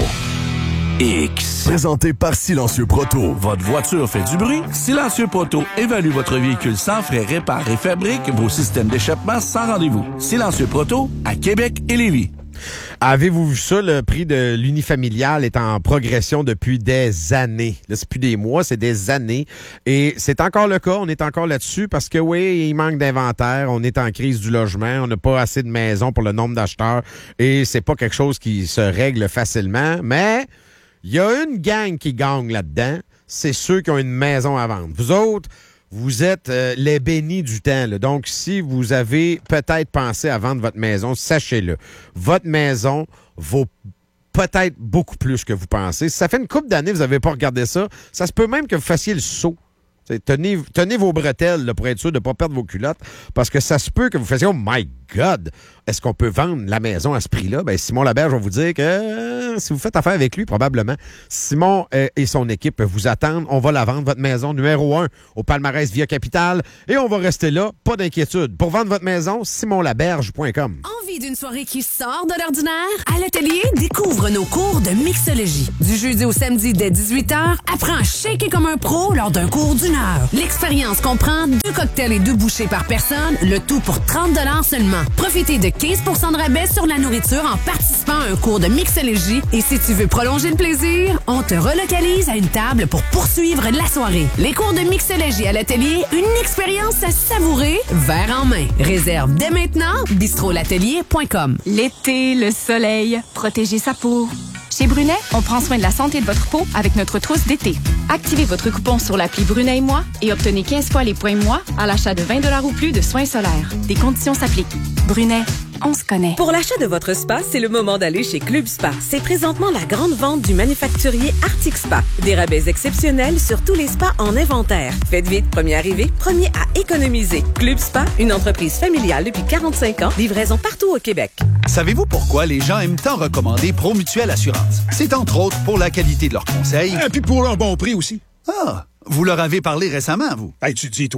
[SPEAKER 11] X.
[SPEAKER 14] Présenté par Silencieux Proto. Votre voiture fait du bruit? Silencieux Proto évalue votre véhicule sans frais, répare et fabrique vos systèmes d'échappement sans rendez-vous. Silencieux Proto à Québec et Lévis.
[SPEAKER 3] Avez-vous vu ça? Le prix de l'unifamilial est en progression depuis des années. Là, c'est plus des mois, c'est des années. Et c'est encore le cas. On est encore là-dessus parce que, oui, il manque d'inventaire. On est en crise du logement. On n'a pas assez de maisons pour le nombre d'acheteurs. Et c'est pas quelque chose qui se règle facilement. Mais il y a une gang qui gagne là-dedans. C'est ceux qui ont une maison à vendre. Vous autres, vous êtes euh, les bénis du temps. Là. Donc, si vous avez peut-être pensé à vendre votre maison, sachez-le. Votre maison vaut peut-être beaucoup plus que vous pensez. Si ça fait une couple d'années que vous n'avez pas regardé ça, ça se peut même que vous fassiez le saut. T'sais, Tenez, tenez vos bretelles là, pour être sûr de ne pas perdre vos culottes, parce que ça se peut que vous fassiez « Oh my God! Est-ce qu'on peut vendre la maison à ce prix-là? » Ben, Simon Laberge va vous dire que euh, si vous faites affaire avec lui, probablement, Simon euh, et son équipe vous attendent. On va la vendre, votre maison numéro un au palmarès Via Capital, et on va rester là, pas d'inquiétude. Pour vendre votre maison, simon laberge point com.
[SPEAKER 15] Envie d'une soirée qui sort de l'ordinaire? À l'atelier, découvre nos cours de mixologie. Du jeudi au samedi dès dix-huit heures, apprends à shaker comme un pro lors d'un cours d'une heure. L'expérience comprend deux cocktails et deux bouchées par personne, le tout pour trente dollars seulement. Profitez de quinze pour cent de rabais sur la nourriture en participant à un cours de mixologie. Et si tu veux prolonger le plaisir, on te relocalise à une table pour poursuivre la soirée. Les cours de mixologie à l'atelier, une expérience à savourer, verre en main. Réserve dès maintenant, bistro l'atelier point com.
[SPEAKER 16] L'été, le soleil, protéger sa peau. Chez Brunet, on prend soin de la santé de votre peau avec notre trousse d'été. Activez votre coupon sur l'appli Brunet et moi et obtenez quinze fois les points moi à l'achat de vingt dollars ou plus de soins solaires. Des conditions s'appliquent. Brunet, on se connaît.
[SPEAKER 17] Pour l'achat de votre spa, c'est le moment d'aller chez Club Spa. C'est présentement la grande vente du manufacturier Arctic Spa. Des rabais exceptionnels sur tous les spas en inventaire. Faites vite, premier arrivé, premier à économiser. Club Spa, une entreprise familiale depuis quarante-cinq ans, livraison partout au Québec.
[SPEAKER 18] Savez-vous pourquoi les gens aiment tant recommander Promutuelle Assurance? C'est entre autres pour la qualité de leurs conseils.
[SPEAKER 19] Et puis pour un bon prix aussi.
[SPEAKER 18] Ah, vous leur avez parlé récemment, vous?
[SPEAKER 19] Hey, tu dis, toi.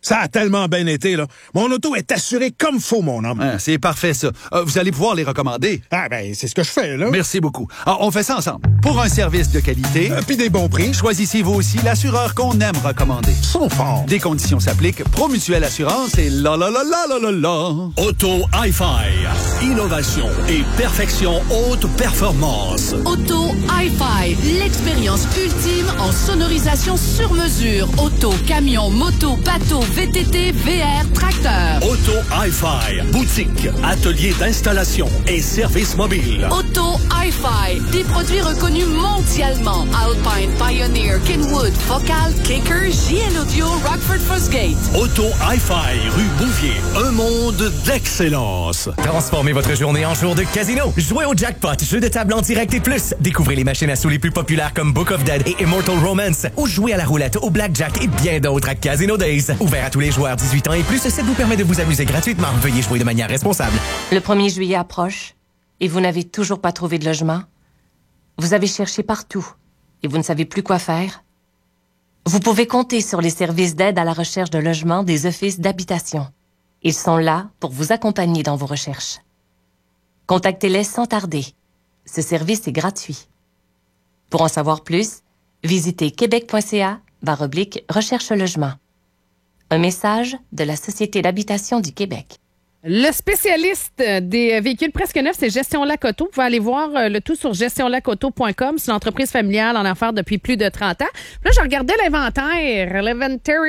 [SPEAKER 19] Ça a tellement bien été, là. Mon auto est assurée comme faut, mon homme.
[SPEAKER 18] Ah, c'est parfait, ça. Euh, vous allez pouvoir les recommander.
[SPEAKER 19] Ah, ben, c'est ce que je fais, là.
[SPEAKER 18] Merci beaucoup. Alors, on fait ça ensemble. Pour un service de qualité...
[SPEAKER 19] Euh, Puis des bons prix.
[SPEAKER 18] Choisissez vous aussi l'assureur qu'on aime recommander.
[SPEAKER 19] Sont forts.
[SPEAKER 18] Des conditions s'appliquent. Promutuelle Assurance et la la la la la la la.
[SPEAKER 20] Auto Hi-Fi. Innovation et perfection haute performance.
[SPEAKER 15] Auto Hi-Fi, l'expérience ultime en sonorisation sur mesure. Auto, camion, moto, bateau, V T T, V R, tracteur.
[SPEAKER 20] Auto Hi-Fi. Boutique, atelier d'installation et service mobile.
[SPEAKER 15] Auto Hi-Fi, des produits reconnus mondialement. Alpine, Pioneer, Kenwood, Focal, Kicker, J L Audio, Rockford Fosgate.
[SPEAKER 20] Auto Hi-Fi, rue Bouvier. Un monde d'excellence.
[SPEAKER 21] Transformez votre journée en jour de casino. Jouez au jackpot, jeu de table en direct et plus. Découvrez les machines à sous les plus populaires comme Book of Dead et Immortal Romance. Ou jouez à la roulette, au blackjack et bien d'autres à Casino Days. Ouvert à tous les joueurs dix-huit ans et plus, ça vous permet de vous amuser gratuitement. Veuillez jouer de manière responsable.
[SPEAKER 22] Le premier juillet approche et vous n'avez toujours pas trouvé de logement. Vous avez cherché partout et vous ne savez plus quoi faire. Vous pouvez compter sur les services d'aide à la recherche de logement des offices d'habitation. Ils sont là pour vous accompagner dans vos recherches. Contactez-les sans tarder. Ce service est gratuit. Pour en savoir plus, visitez québec.ca barre oblique recherche logement. Un message de la Société d'habitation du Québec.
[SPEAKER 4] Le spécialiste des véhicules presque neufs, c'est Gestion Lac Auto. Vous pouvez aller voir le tout sur gestion lac auto point com. C'est une entreprise familiale en affaires depuis plus de trente ans. Puis là, je regardais l'inventaire, l'inventaire,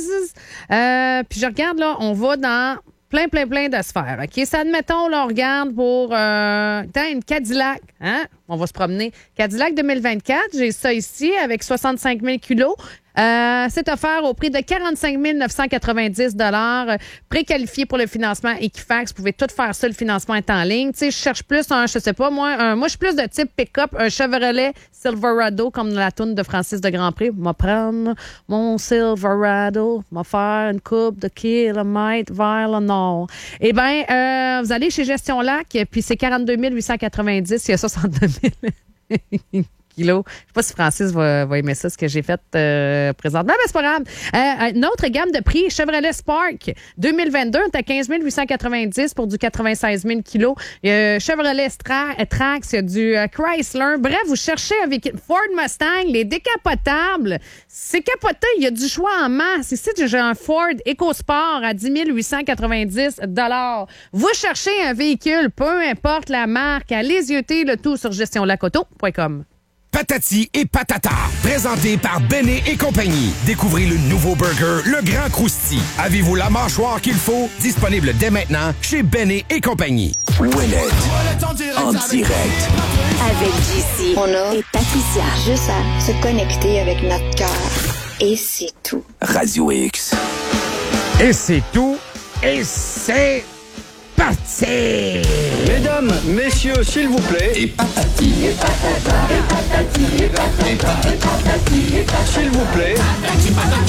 [SPEAKER 4] euh, puis je regarde, là, on va dans plein, plein, plein de sphères. OK? Ça, admettons, là, on regarde pour euh, une Cadillac. Hein? On va se promener. Cadillac deux mille vingt-quatre, j'ai ça ici avec soixante-cinq mille kilos. Euh, c'est offert au prix de quarante-cinq mille neuf cent quatre-vingt-dix dollars, préqualifié pour le financement Equifax. Vous pouvez tout faire ça, le financement est en ligne. Tu sais, je cherche plus un, je sais pas, moi, un, moi, je suis plus de type pick-up, un Chevrolet Silverado, comme la toune de Francis de Grandpré. M'a prendre mon Silverado, m'a faire une coupe de kilomètres vers le nord. Eh bien, euh, vous allez chez Gestion Lac, puis c'est quarante-deux mille huit cent quatre-vingt-dix, il y a soixante-deux mille kilos. Je sais pas si Francis va, va aimer ça, ce que j'ai fait euh, présentement, mais c'est pas grave. Euh, une autre gamme de prix, Chevrolet Spark deux mille vingt-deux, on est à quinze mille huit cent quatre-vingt-dix pour du quatre-vingt-seize mille kilos. Euh, Chevrolet Stra- Trax, il y a du euh, Chrysler. Bref, vous cherchez avec Ford Mustang, les décapotables. C'est capoté, il y a du choix en masse. Ici, j'ai un Ford EcoSport à dix mille huit cent quatre-vingt-dix dollars. Vous cherchez un véhicule, peu importe la marque, allez yeuter le tout sur gestion lac auto point com.
[SPEAKER 23] Patati et Patata, présenté par Béné et compagnie. Découvrez le nouveau burger, le Grand Crousti. Avez-vous la mâchoire qu'il faut? Disponible dès maintenant chez Béné et compagnie.
[SPEAKER 11] Ouellet, en direct.
[SPEAKER 12] Avec J C, Mona et Patricia. Juste à se connecter avec notre cœur. Et c'est tout.
[SPEAKER 11] Radio X.
[SPEAKER 3] Et c'est tout. Et c'est parti!
[SPEAKER 24] Mesdames, messieurs, s'il vous plaît.
[SPEAKER 11] Et patati. Et patata. Et patati. Et patata. Et patati. Et patata.
[SPEAKER 24] S'il vous plaît.
[SPEAKER 11] Patati patata.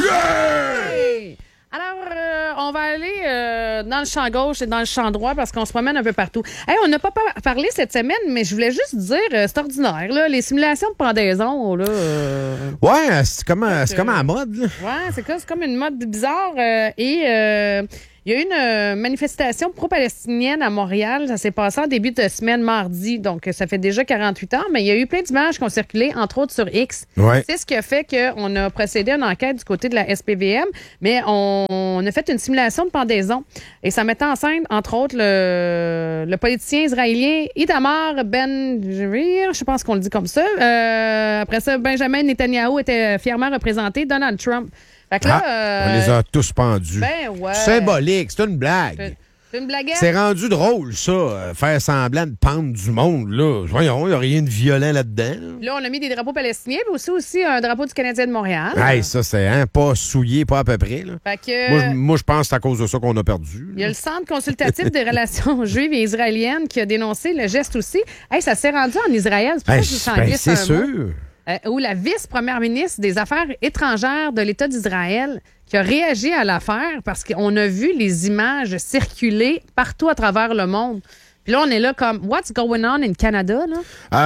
[SPEAKER 4] Yeah! Alors, euh, on va aller euh, dans le champ gauche et dans le champ droit parce qu'on se promène un peu partout. Hey, on n'a pas par- parlé cette semaine, mais je voulais juste dire, euh, c'est ordinaire, là, les simulations de pendaison, là. Euh...
[SPEAKER 3] Ouais, c'est comme, euh, c'est comme à la mode, là.
[SPEAKER 4] Ouais, c'est, comme, c'est comme une mode bizarre. Euh, et euh, il y a eu une euh, manifestation pro-palestinienne à Montréal. Ça s'est passé en début de semaine, mardi. Donc, ça fait déjà quarante-huit heures. Mais il y a eu plein d'images qui ont circulé, entre autres sur X.
[SPEAKER 3] Ouais.
[SPEAKER 4] C'est ce qui a fait qu'on a procédé à une enquête du côté de la S P V M. Mais on, on a fait une simulation de pendaison. Et ça mettait en scène, entre autres, le, le politicien israélien Itamar Ben-Gvir. Je pense qu'on le dit comme ça. Euh, après ça, Benjamin Netanyahu était fièrement représenté. Donald Trump. Fait que là,
[SPEAKER 3] Ah,
[SPEAKER 4] euh,
[SPEAKER 3] on les a tous pendus.
[SPEAKER 4] Ben ouais.
[SPEAKER 3] Symbolique, c'est une blague.
[SPEAKER 4] C'est, c'est une blaguette.
[SPEAKER 3] C'est rendu drôle, ça, euh, faire semblant de pendre du monde, là. Voyons, il n'y a rien de violent là-dedans.
[SPEAKER 4] Là, on a mis des drapeaux palestiniens, mais aussi, aussi un drapeau du Canadien de Montréal.
[SPEAKER 3] Hey, ça, c'est hein, pas souillé, pas à peu près. Là.
[SPEAKER 4] Fait que,
[SPEAKER 3] moi, je, moi, je pense que c'est à cause de ça qu'on a perdu.
[SPEAKER 4] Il y a le Centre consultatif des relations juives et israéliennes qui a dénoncé le geste aussi. Hey, ça s'est rendu en Israël. C'est pour
[SPEAKER 3] Ben,
[SPEAKER 4] ça que je
[SPEAKER 3] ben,
[SPEAKER 4] glisse
[SPEAKER 3] c'est
[SPEAKER 4] un
[SPEAKER 3] sûr.
[SPEAKER 4] mot. Euh, où la vice-première ministre des Affaires étrangères de l'État d'Israël qui a réagi à l'affaire parce qu'on a vu les images circuler partout à travers le monde. Puis là, on est là comme « What's going on in Canada? » là?
[SPEAKER 3] Euh,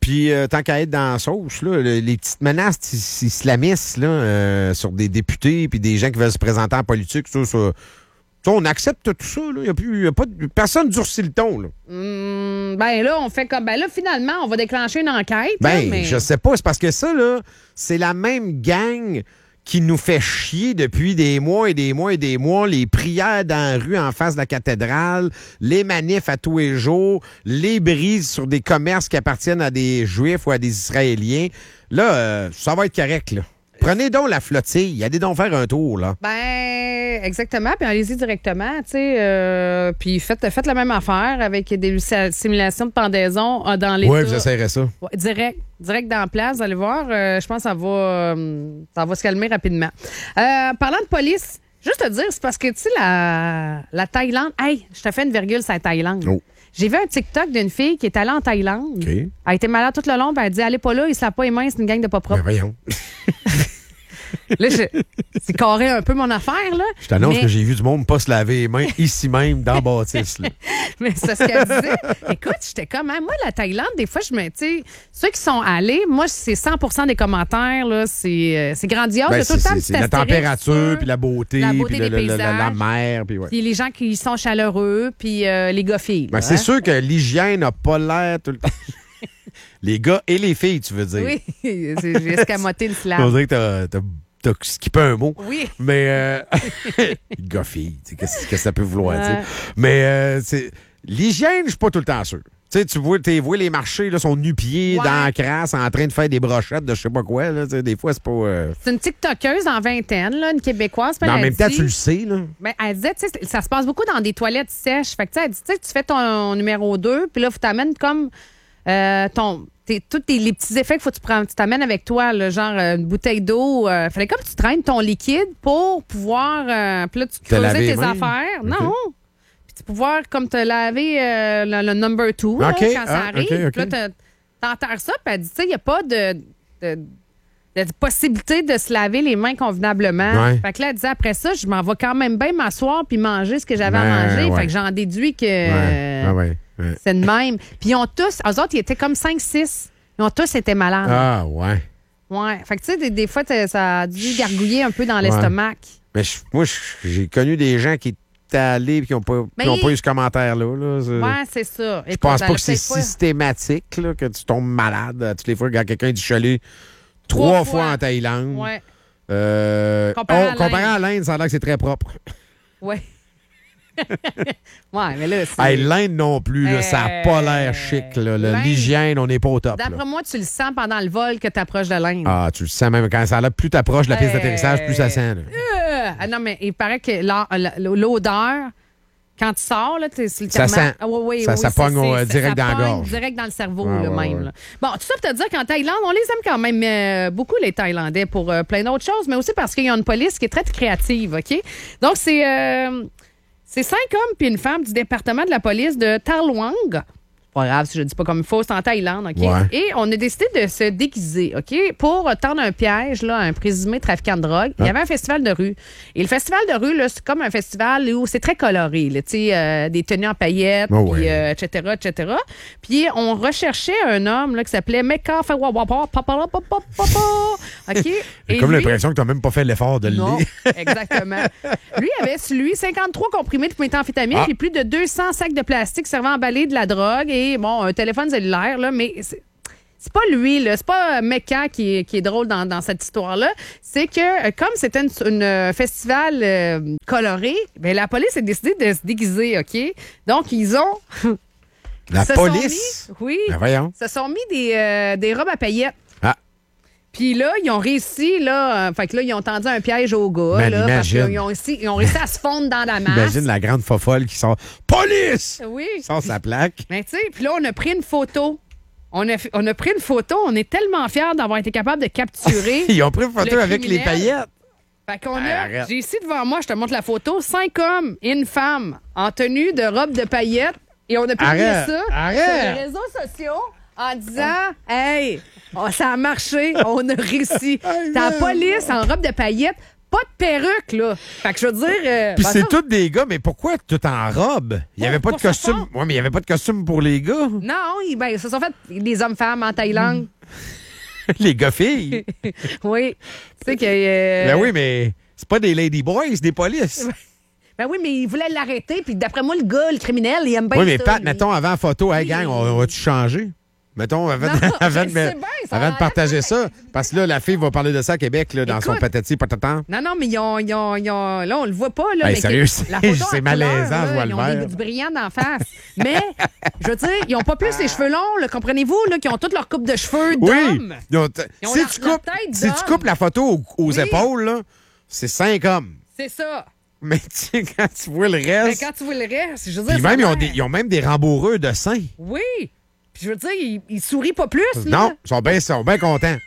[SPEAKER 3] Puis, euh, tant qu'à être dans la sauce, là, le- les petites menaces is- islamistes là, euh, sur des députés puis des gens qui veulent se présenter en politique, ça, ça, ça, on accepte tout ça. Il n'y a, plus- y a pas de- personne durcit le ton. Là.
[SPEAKER 4] Hum, ben là, on fait comme. Ben là, finalement, on va déclencher une enquête. là,
[SPEAKER 3] Ben,
[SPEAKER 4] mais...
[SPEAKER 3] je sais pas. C'est parce que ça, là, c'est la même gang qui nous fait chier depuis des mois et des mois et des mois. Les prières dans la rue en face de la cathédrale, les manifs à tous les jours, les brises sur des commerces qui appartiennent à des Juifs ou à des Israéliens. Là, euh, ça va être correct, là. Prenez donc la flottille. Allez donc faire un tour, là.
[SPEAKER 4] Ben, exactement. Puis allez-y directement, tu sais. euh, puis faites, faites la même affaire avec des simulations de pendaison euh, dans les.
[SPEAKER 3] Oui, vous essayerez ça.
[SPEAKER 4] Ouais, direct, direct dans la place, vous allez voir. euh, je pense que ça va, euh, ça va se calmer rapidement. Euh, parlant de police, juste te dire, c'est parce que, tu sais, la, la Thaïlande. Hey, je te fais une virgule sur la Thaïlande.
[SPEAKER 3] Oh.
[SPEAKER 4] J'ai vu un TikTok d'une fille qui est allée en Thaïlande.
[SPEAKER 3] OK.
[SPEAKER 4] Elle a été malade tout le long, puis elle a dit allez pas là, ils ne savent pas les mains, c'est une gang de pas propres.
[SPEAKER 3] Ben, voyons.
[SPEAKER 4] Là, je- c'est carré un peu mon affaire, là.
[SPEAKER 3] Je t'annonce
[SPEAKER 4] Mais-
[SPEAKER 3] que j'ai vu du monde pas se laver les mains ici même, dans Baptiste. là.
[SPEAKER 4] Mais c'est ce qu'elle disait. Écoute, j'étais comme, hein, moi, la Thaïlande, des fois, je me, tu sais, ceux qui sont allés, moi, c'est cent pour cent des commentaires, là, c'est, euh, c'est grandiose.
[SPEAKER 3] Ben,
[SPEAKER 4] Il y a tout le
[SPEAKER 3] c'est-
[SPEAKER 4] temps
[SPEAKER 3] c'est
[SPEAKER 4] un petit
[SPEAKER 3] c'est la
[SPEAKER 4] astérix
[SPEAKER 3] température,
[SPEAKER 4] sur
[SPEAKER 3] puis la beauté,
[SPEAKER 4] la beauté
[SPEAKER 3] puis
[SPEAKER 4] des
[SPEAKER 3] le- le- le- la, la
[SPEAKER 4] paysages.
[SPEAKER 3] mer. Puis ouais.
[SPEAKER 4] Puis les gens qui sont chaleureux, puis euh, les gars filles.
[SPEAKER 3] Ben,
[SPEAKER 4] là,
[SPEAKER 3] c'est
[SPEAKER 4] hein.
[SPEAKER 3] sûr que l'hygiène n'a pas l'air tout le temps. Les gars et les filles, tu veux dire.
[SPEAKER 4] Oui, c'est- j'ai escamoté le
[SPEAKER 3] On
[SPEAKER 4] slam.
[SPEAKER 3] dirait que t'as, t'as, t'as skippé un mot.
[SPEAKER 4] Oui.
[SPEAKER 3] Mais, euh, gars-fille, tu sais, qu'est-ce que ça peut vouloir
[SPEAKER 4] Ouais.
[SPEAKER 3] dire? Mais, euh, c'est, l'hygiène, je suis pas tout le temps sûr. Tu sais, tu vois, t'es- vois les marchés, là, sont nu-pieds,
[SPEAKER 4] Ouais.
[SPEAKER 3] dans la crasse, en train de faire des brochettes de je sais pas quoi, là. Tu sais, des fois, c'est pas. euh,
[SPEAKER 4] C'est une TikTokeuse en vingtaine, là, une Québécoise. puis
[SPEAKER 3] Mais en
[SPEAKER 4] elle
[SPEAKER 3] même temps,
[SPEAKER 4] dit-
[SPEAKER 3] tu le sais, là.
[SPEAKER 4] Ben, elle disait, tu sais, ça se passe beaucoup dans des toilettes sèches. Fait que, tu sais, elle dit, tu sais, tu fais ton numéro deux, puis là, tu t'amènes comme euh, ton. T'es, tous tes- les petits effets qu'il faut que tu prends, tu t'amènes avec toi, là, genre euh, une bouteille d'eau. Euh, fallait comme tu traînes ton liquide pour pouvoir. Euh, puis là, tu
[SPEAKER 3] Te laver
[SPEAKER 4] creusais
[SPEAKER 3] les
[SPEAKER 4] tes
[SPEAKER 3] mains?
[SPEAKER 4] affaires.
[SPEAKER 3] OK.
[SPEAKER 4] Non. Puis tu pouvoir, comme te laver euh, le, le number two, là,
[SPEAKER 3] OK.
[SPEAKER 4] quand ça
[SPEAKER 3] Ah,
[SPEAKER 4] arrive.
[SPEAKER 3] OK, OK.
[SPEAKER 4] Puis là, t'as- t'enterres ça, puis elle dit, tu sais, il n'y a pas de. de de possibilité de se laver les mains convenablement.
[SPEAKER 3] Ouais.
[SPEAKER 4] Fait que là, elle disait, après ça, je m'en vais quand même bien m'asseoir puis manger ce que j'avais à
[SPEAKER 3] Ben,
[SPEAKER 4] manger.
[SPEAKER 3] ouais.
[SPEAKER 4] Fait que j'en déduis que
[SPEAKER 3] Ouais.
[SPEAKER 4] euh,
[SPEAKER 3] Ah ouais, ouais.
[SPEAKER 4] c'est de même. Puis ils ont tous, eux autres, ils étaient comme cinq six. Ils ont tous été malades.
[SPEAKER 3] Ah, ouais.
[SPEAKER 4] Ouais. Fait que tu sais, des, des fois, t'as- ça a dû gargouiller un peu dans l'estomac.
[SPEAKER 3] Mais je- moi, je- j'ai connu des gens qui étaient allés et qui n'ont pas, qui
[SPEAKER 4] Mais
[SPEAKER 3] ont
[SPEAKER 4] il-
[SPEAKER 3] pas eu ce commentaire-là. Là. C'est-
[SPEAKER 4] Ouais, c'est ça.
[SPEAKER 3] Je pense pas que c'est systématique là, que tu tombes malade euh, toutes les fois quand quelqu'un dit je suis allé trois,
[SPEAKER 4] Trois
[SPEAKER 3] fois.
[SPEAKER 4] fois.
[SPEAKER 3] en Thaïlande.
[SPEAKER 4] Ouais.
[SPEAKER 3] Euh,
[SPEAKER 4] Comparé
[SPEAKER 3] oh,
[SPEAKER 4] à
[SPEAKER 3] comparé
[SPEAKER 4] l'Inde.
[SPEAKER 3] à l'Inde, ça a l'air que c'est très propre.
[SPEAKER 4] Ouais. Ouais, mais là, c'est.
[SPEAKER 3] Hey, L'Inde non plus, là, ça n'a pas l'air chic. là. Le-
[SPEAKER 4] l'Inde-
[SPEAKER 3] L'hygiène, on n'est pas au top. là.
[SPEAKER 4] D'après moi, tu le sens pendant le vol que tu approches de l'Inde.
[SPEAKER 3] Ah, tu le sens même quand ça a l'air, plus tu approches de la piste
[SPEAKER 4] Euh,
[SPEAKER 3] d'atterrissage, plus ça sent. là.
[SPEAKER 4] Euh, ah non, mais il paraît que l'or- l'odeur, quand tu sors, là, t'es sur le
[SPEAKER 3] Ça
[SPEAKER 4] therma-
[SPEAKER 3] sent.
[SPEAKER 4] Ah, oui, oui,
[SPEAKER 3] Ça-
[SPEAKER 4] oui,
[SPEAKER 3] ça
[SPEAKER 4] c'est-
[SPEAKER 3] pogne,
[SPEAKER 4] c'est-
[SPEAKER 3] euh,
[SPEAKER 4] ça-
[SPEAKER 3] direct
[SPEAKER 4] ça
[SPEAKER 3] dans la
[SPEAKER 4] pogne
[SPEAKER 3] gorge.
[SPEAKER 4] direct dans le cerveau,
[SPEAKER 3] Ouais,
[SPEAKER 4] là,
[SPEAKER 3] ouais,
[SPEAKER 4] même.
[SPEAKER 3] ouais.
[SPEAKER 4] là. Bon, tout ça pour te dire qu'en Thaïlande, on les aime quand même euh, beaucoup, les Thaïlandais, pour euh, plein d'autres choses, mais aussi parce qu'ils ont une police qui est très créative, OK? Donc, c'est euh, c'est cinq hommes puis une femme du département de la police de Tarluang. Pas grave si je dis pas comme il faut, c'est en Thaïlande, OK?
[SPEAKER 3] Ouais.
[SPEAKER 4] Et on a décidé de se déguiser, OK? Pour tendre un piège là, à un présumé trafiquant de drogue. Il y avait un festival de rue. Et le festival de rue, là, c'est comme un festival où c'est très coloré, là, tu sais, euh, des tenues en paillettes,
[SPEAKER 3] Oh,
[SPEAKER 4] puis,
[SPEAKER 3] ouais.
[SPEAKER 4] euh, et cetera, et cetera. Puis on recherchait un homme là, qui s'appelait Mecca Fawawapa, papa, papa, papa, OK?
[SPEAKER 3] J'ai
[SPEAKER 4] Et
[SPEAKER 3] comme
[SPEAKER 4] lui-
[SPEAKER 3] l'impression que tu n'as même pas fait l'effort de le
[SPEAKER 4] non,
[SPEAKER 3] lire.
[SPEAKER 4] exactement. Lui avait sur lui cinquante-trois comprimés de méthamphétamine
[SPEAKER 3] Ah.
[SPEAKER 4] puis plus de deux cents sacs de plastique servant à emballer de la drogue et bon, un téléphone cellulaire, là, mais c'est c'est pas lui, là. C'est pas Mecca qui est, qui est drôle dans, dans cette histoire-là. C'est que, euh, comme c'était une, une, euh, festival euh, coloré, ben, la police a décidé de se déguiser, OK? Donc, ils ont...
[SPEAKER 3] La
[SPEAKER 4] se sont
[SPEAKER 3] police?
[SPEAKER 4] mis- oui.
[SPEAKER 3] Ben voyons.
[SPEAKER 4] Se sont mis des, euh, des robes à paillettes.
[SPEAKER 3] Ah.
[SPEAKER 4] Puis là, ils ont réussi, là, euh, fait que là, ils ont tendu un piège au gars,
[SPEAKER 3] Ben,
[SPEAKER 4] là, parce
[SPEAKER 3] imagine.
[SPEAKER 4] qu'ils ont, réussi- ils ont réussi à se fondre dans la masse.
[SPEAKER 3] Imagine la grande fofolle qui sort police!
[SPEAKER 4] Oui.
[SPEAKER 3] Qui sort sa plaque.
[SPEAKER 4] Mais tu sais, puis là, on a pris une photo. On a, fait- on a pris une photo. On est tellement fiers d'avoir été capable de capturer.
[SPEAKER 3] Ils ont pris une photo
[SPEAKER 4] le
[SPEAKER 3] avec les
[SPEAKER 4] criminel.
[SPEAKER 3] paillettes.
[SPEAKER 4] Fait qu'on
[SPEAKER 3] Hey,
[SPEAKER 4] a,
[SPEAKER 3] arrête.
[SPEAKER 4] j'ai ici devant moi, je te montre la photo, cinq hommes et une femme en tenue de robe de paillettes. Et on a publié
[SPEAKER 3] Arrête,
[SPEAKER 4] ça
[SPEAKER 3] arrête.
[SPEAKER 4] sur les réseaux sociaux en disant Hey, oh, ça a marché, on a réussi. T'as la police en robe de paillettes pas de perruque, là. Fait que je veux dire... euh,
[SPEAKER 3] Puis
[SPEAKER 4] ben
[SPEAKER 3] c'est
[SPEAKER 4] ça-
[SPEAKER 3] tous des gars, mais pourquoi tout en robe? Il n'y avait pas de
[SPEAKER 4] pour ce
[SPEAKER 3] costume.
[SPEAKER 4] soir.
[SPEAKER 3] Oui, mais il n'y avait pas de costume pour les gars.
[SPEAKER 4] Non, ils ben, ils se sont fait des hommes-femmes en Thaïlande.
[SPEAKER 3] Les gars-filles.
[SPEAKER 4] Oui. Tu sais que... euh,
[SPEAKER 3] Ben oui, mais c'est pas des ladyboys, c'est des polices.
[SPEAKER 4] Ben oui, mais ils voulaient l'arrêter, puis d'après moi, le gars, le criminel, il aime bien
[SPEAKER 3] Oui, mais
[SPEAKER 4] ça,
[SPEAKER 3] Pat,
[SPEAKER 4] lui.
[SPEAKER 3] mettons, avant la photo, hey gang, on, on va-tu changer? Mettons, avant,
[SPEAKER 4] Non,
[SPEAKER 3] avant,
[SPEAKER 4] je
[SPEAKER 3] de,
[SPEAKER 4] sais bien, ça
[SPEAKER 3] avant
[SPEAKER 4] a
[SPEAKER 3] de partager ça, parce que là, la fille va parler de ça à Québec, là, dans son
[SPEAKER 4] Écoute.
[SPEAKER 3] patati patatan.
[SPEAKER 4] Non, non, mais ils ont, ils ont, ils ont- là, on le voit pas, là.
[SPEAKER 3] Hey,
[SPEAKER 4] mais
[SPEAKER 3] sérieux,
[SPEAKER 4] que-
[SPEAKER 3] c'est-
[SPEAKER 4] la photo en
[SPEAKER 3] c'est
[SPEAKER 4] couleur,
[SPEAKER 3] malaisant,
[SPEAKER 4] là,
[SPEAKER 3] je vois le
[SPEAKER 4] Ils ont
[SPEAKER 3] vert.
[SPEAKER 4] des, du brillant d'en face. Mais, je veux dire, ils ont pas plus les cheveux longs, là, comprenez-vous, là, qui ont toute leur coupe de cheveux
[SPEAKER 3] Oui!
[SPEAKER 4] d'hommes.
[SPEAKER 3] Ils ont t-
[SPEAKER 4] Ils ont
[SPEAKER 3] si
[SPEAKER 4] la-
[SPEAKER 3] tu
[SPEAKER 4] la
[SPEAKER 3] coupes,
[SPEAKER 4] tête
[SPEAKER 3] si tu
[SPEAKER 4] d'homme.
[SPEAKER 3] coupes la photo aux, aux
[SPEAKER 4] Oui.
[SPEAKER 3] épaules, là, c'est cinq hommes.
[SPEAKER 4] C'est ça.
[SPEAKER 3] Mais tu sais, quand tu vois le
[SPEAKER 4] Mais
[SPEAKER 3] reste...
[SPEAKER 4] quand tu vois le reste, je veux dire...
[SPEAKER 3] Puis
[SPEAKER 4] ça
[SPEAKER 3] même, ils
[SPEAKER 4] a
[SPEAKER 3] ont,
[SPEAKER 4] l'air-
[SPEAKER 3] des, ils ont même des rembourreux de seins.
[SPEAKER 4] Oui. Puis je veux dire, ils, ils sourient pas plus, là.
[SPEAKER 3] Non, ils sont bien ils sont bien contents.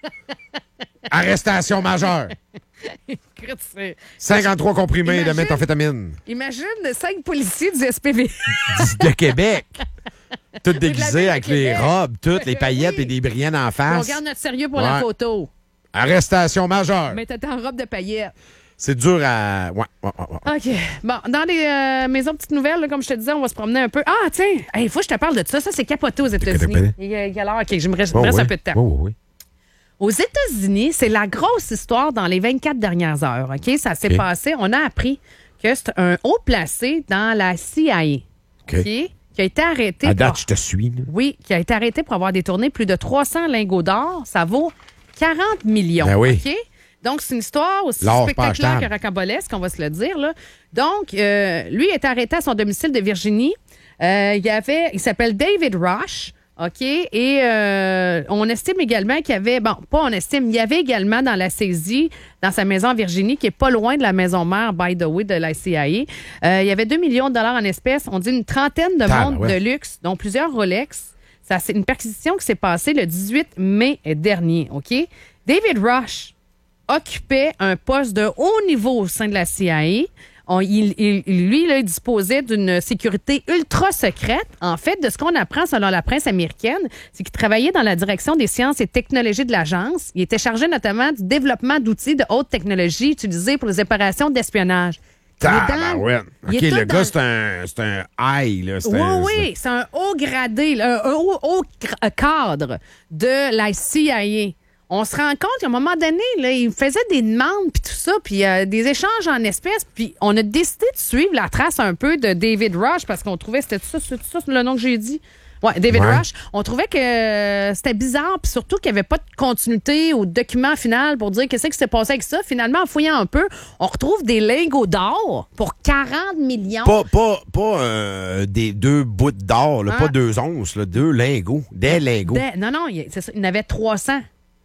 [SPEAKER 3] Arrestation majeure.
[SPEAKER 4] Écoute, c'est-
[SPEAKER 3] cinquante-trois comprimés de
[SPEAKER 4] Imagine-
[SPEAKER 3] méthamphétamine.
[SPEAKER 4] Imagine cinq policiers du S P V.
[SPEAKER 3] De Québec. Tout
[SPEAKER 4] de la
[SPEAKER 3] déguisé
[SPEAKER 4] ville de
[SPEAKER 3] avec les
[SPEAKER 4] Québec.
[SPEAKER 3] robes, toutes les
[SPEAKER 4] Ben
[SPEAKER 3] paillettes
[SPEAKER 4] oui.
[SPEAKER 3] et des brillants en
[SPEAKER 4] On
[SPEAKER 3] face.
[SPEAKER 4] garde notre sérieux pour
[SPEAKER 3] Ouais.
[SPEAKER 4] la photo.
[SPEAKER 3] Arrestation majeure.
[SPEAKER 4] Mais t'étais en robe de paillettes.
[SPEAKER 3] C'est dur à... Ouais, ouais, ouais, ouais.
[SPEAKER 4] OK. Bon, dans les euh, maisons petites nouvelles, là, comme je te disais, on va se promener un peu. Ah, tiens, il faut que je te parle de ça. Ça, c'est capoté aux États-Unis. Il y a quelle heure? OK, je me reste,
[SPEAKER 3] Oh,
[SPEAKER 4] me reste
[SPEAKER 3] oui.
[SPEAKER 4] un peu de temps.
[SPEAKER 3] Oh, oui.
[SPEAKER 4] Aux États-Unis, c'est la grosse histoire dans les vingt-quatre dernières heures. OK? Ça s'est
[SPEAKER 3] OK.
[SPEAKER 4] passé. On a appris que c'est un haut placé dans la C I A.
[SPEAKER 3] OK.
[SPEAKER 4] OK? Qui a été arrêté.
[SPEAKER 3] À date,
[SPEAKER 4] pour-
[SPEAKER 3] je te suis. là.
[SPEAKER 4] Oui, qui a été arrêté pour avoir détourné plus de trois cents lingots d'or. Ça vaut quarante millions.
[SPEAKER 3] Ben oui.
[SPEAKER 4] OK? Donc, c'est une histoire aussi
[SPEAKER 3] L'or, c'est pas
[SPEAKER 4] spectaculaire
[SPEAKER 3] achetable.
[SPEAKER 4] que rocambolesque, on va se le dire. Là. Donc, euh, lui est arrêté à son domicile de Virginie. Euh, il y avait, il s'appelle David Rush. OK? Et euh, on estime également qu'il y avait, bon, pas on estime, il y avait également dans la saisie, dans sa maison en Virginie, qui est pas loin de la maison mère, by the way, de la C I A. Euh, il y avait deux millions de dollars en espèces. On dit une trentaine de
[SPEAKER 3] Tabarouette.
[SPEAKER 4] montres de luxe, dont plusieurs Rolex. Ça, c'est une perquisition qui s'est passée le dix-huit mai dernier. OK? David Rush occupait un poste de haut niveau au sein de la C I A. On- il, il- lui, là, il disposait d'une sécurité ultra secrète. En fait, de ce qu'on apprend selon la presse américaine, c'est qu'il travaillait dans la direction des sciences et technologies de l'agence. Il était chargé notamment du développement d'outils de haute technologie utilisés pour les opérations d'espionnage. Il est dans-
[SPEAKER 3] Tabarouette.
[SPEAKER 4] il
[SPEAKER 3] OK,
[SPEAKER 4] est tout
[SPEAKER 3] le
[SPEAKER 4] dans-
[SPEAKER 3] gars, c'est un, c'est un high, là. C'est
[SPEAKER 4] Oui,
[SPEAKER 3] un-
[SPEAKER 4] oui, c'est un haut gradé, là, un haut, haut cr- cadre de la C I A. On se rend compte qu'à un moment donné, là, il faisait des demandes, puis tout ça, puis euh, des échanges en espèces, puis on a décidé de suivre la trace un peu de David Rush parce qu'on trouvait, c'était ça, c'est ça le nom que j'ai dit? Ouais, David
[SPEAKER 3] Ouais.
[SPEAKER 4] Rush. On trouvait que euh, c'était bizarre, puis surtout qu'il n'y avait pas de continuité au document final pour dire qu'est-ce qui s'est passé avec ça. Finalement, en fouillant un peu, on retrouve des lingots d'or pour quarante millions.
[SPEAKER 3] Pas, pas, pas euh, des deux bouts d'or, là,
[SPEAKER 4] Ah.
[SPEAKER 3] pas deux onces, là, deux lingots. Des lingots.
[SPEAKER 4] Des- non, non, il, c'est ça, il y en avait trois cents.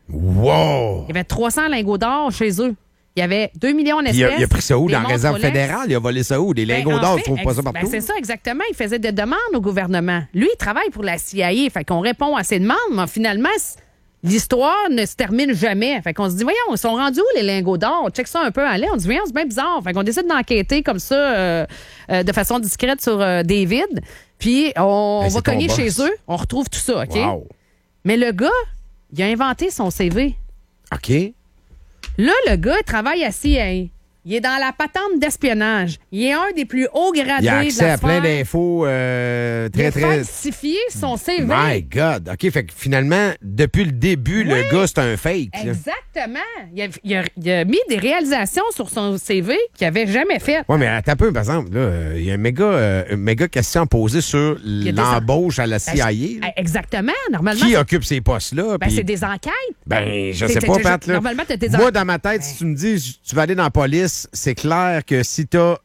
[SPEAKER 3] Wow!
[SPEAKER 4] Il y avait trois cents lingots d'or chez eux. Il y avait deux millions en
[SPEAKER 3] Puis
[SPEAKER 4] espèces.
[SPEAKER 3] il a, il a pris ça où?
[SPEAKER 4] des
[SPEAKER 3] Dans la
[SPEAKER 4] montres
[SPEAKER 3] réserve
[SPEAKER 4] Rolex.
[SPEAKER 3] fédérale? Il a volé ça où? Des
[SPEAKER 4] Ben,
[SPEAKER 3] lingots
[SPEAKER 4] en
[SPEAKER 3] d'or,
[SPEAKER 4] fait,
[SPEAKER 3] tu trouves pas ça
[SPEAKER 4] ex-
[SPEAKER 3] partout?
[SPEAKER 4] ben, c'est ça, exactement. Il faisait des demandes au gouvernement. Lui, il travaille pour la C I A. Fait qu'on répond à ses demandes, mais finalement, c- l'histoire ne se termine jamais. Fait qu'on se dit, voyons, ils sont rendus où les lingots d'or? On check ça un peu en l'air. On dit, voyons, c'est bien bizarre. Fait qu'on décide d'enquêter comme ça, euh, euh, de façon discrète sur euh, David. Puis on
[SPEAKER 3] Ben,
[SPEAKER 4] va
[SPEAKER 3] c'est ton
[SPEAKER 4] cogner
[SPEAKER 3] boss.
[SPEAKER 4] chez eux. On retrouve tout ça, OK?
[SPEAKER 3] Wow.
[SPEAKER 4] Mais le gars, il a inventé son C V.
[SPEAKER 3] OK.
[SPEAKER 4] Là, le gars, il travaille à C I A. Il est dans la patente d'espionnage. Il est un des plus hauts gradés
[SPEAKER 3] Il a
[SPEAKER 4] de
[SPEAKER 3] accès
[SPEAKER 4] la
[SPEAKER 3] à plein
[SPEAKER 4] sphère.
[SPEAKER 3] d'infos euh,
[SPEAKER 4] Il
[SPEAKER 3] très,
[SPEAKER 4] a
[SPEAKER 3] très...
[SPEAKER 4] falsifié son C V.
[SPEAKER 3] My God. OK, fait que finalement, depuis le début, le gars, c'est un fake. là.
[SPEAKER 4] Exactement. Il a, il a- il a mis des réalisations sur son C V qu'il n'avait jamais faites.
[SPEAKER 3] Ouais, mais attends un peu, par exemple, là, euh, il y a un méga, euh, une méga question posée sur
[SPEAKER 4] y a des-
[SPEAKER 3] l'embauche à la C I A.
[SPEAKER 4] Ben,
[SPEAKER 3] là.
[SPEAKER 4] Exactement. Normalement,
[SPEAKER 3] Qui
[SPEAKER 4] c'est-
[SPEAKER 3] occupe ces postes-là?
[SPEAKER 4] ben,
[SPEAKER 3] puis-
[SPEAKER 4] c'est des enquêtes.
[SPEAKER 3] Ben, je
[SPEAKER 4] T'es-
[SPEAKER 3] sais
[SPEAKER 4] t'es-
[SPEAKER 3] pas,
[SPEAKER 4] t'es-
[SPEAKER 3] Pat. Là.
[SPEAKER 4] normalement, t'as tes
[SPEAKER 3] Moi,
[SPEAKER 4] en-
[SPEAKER 3] dans ma tête, si tu me dis tu vas aller dans la police, c'est clair que si tu as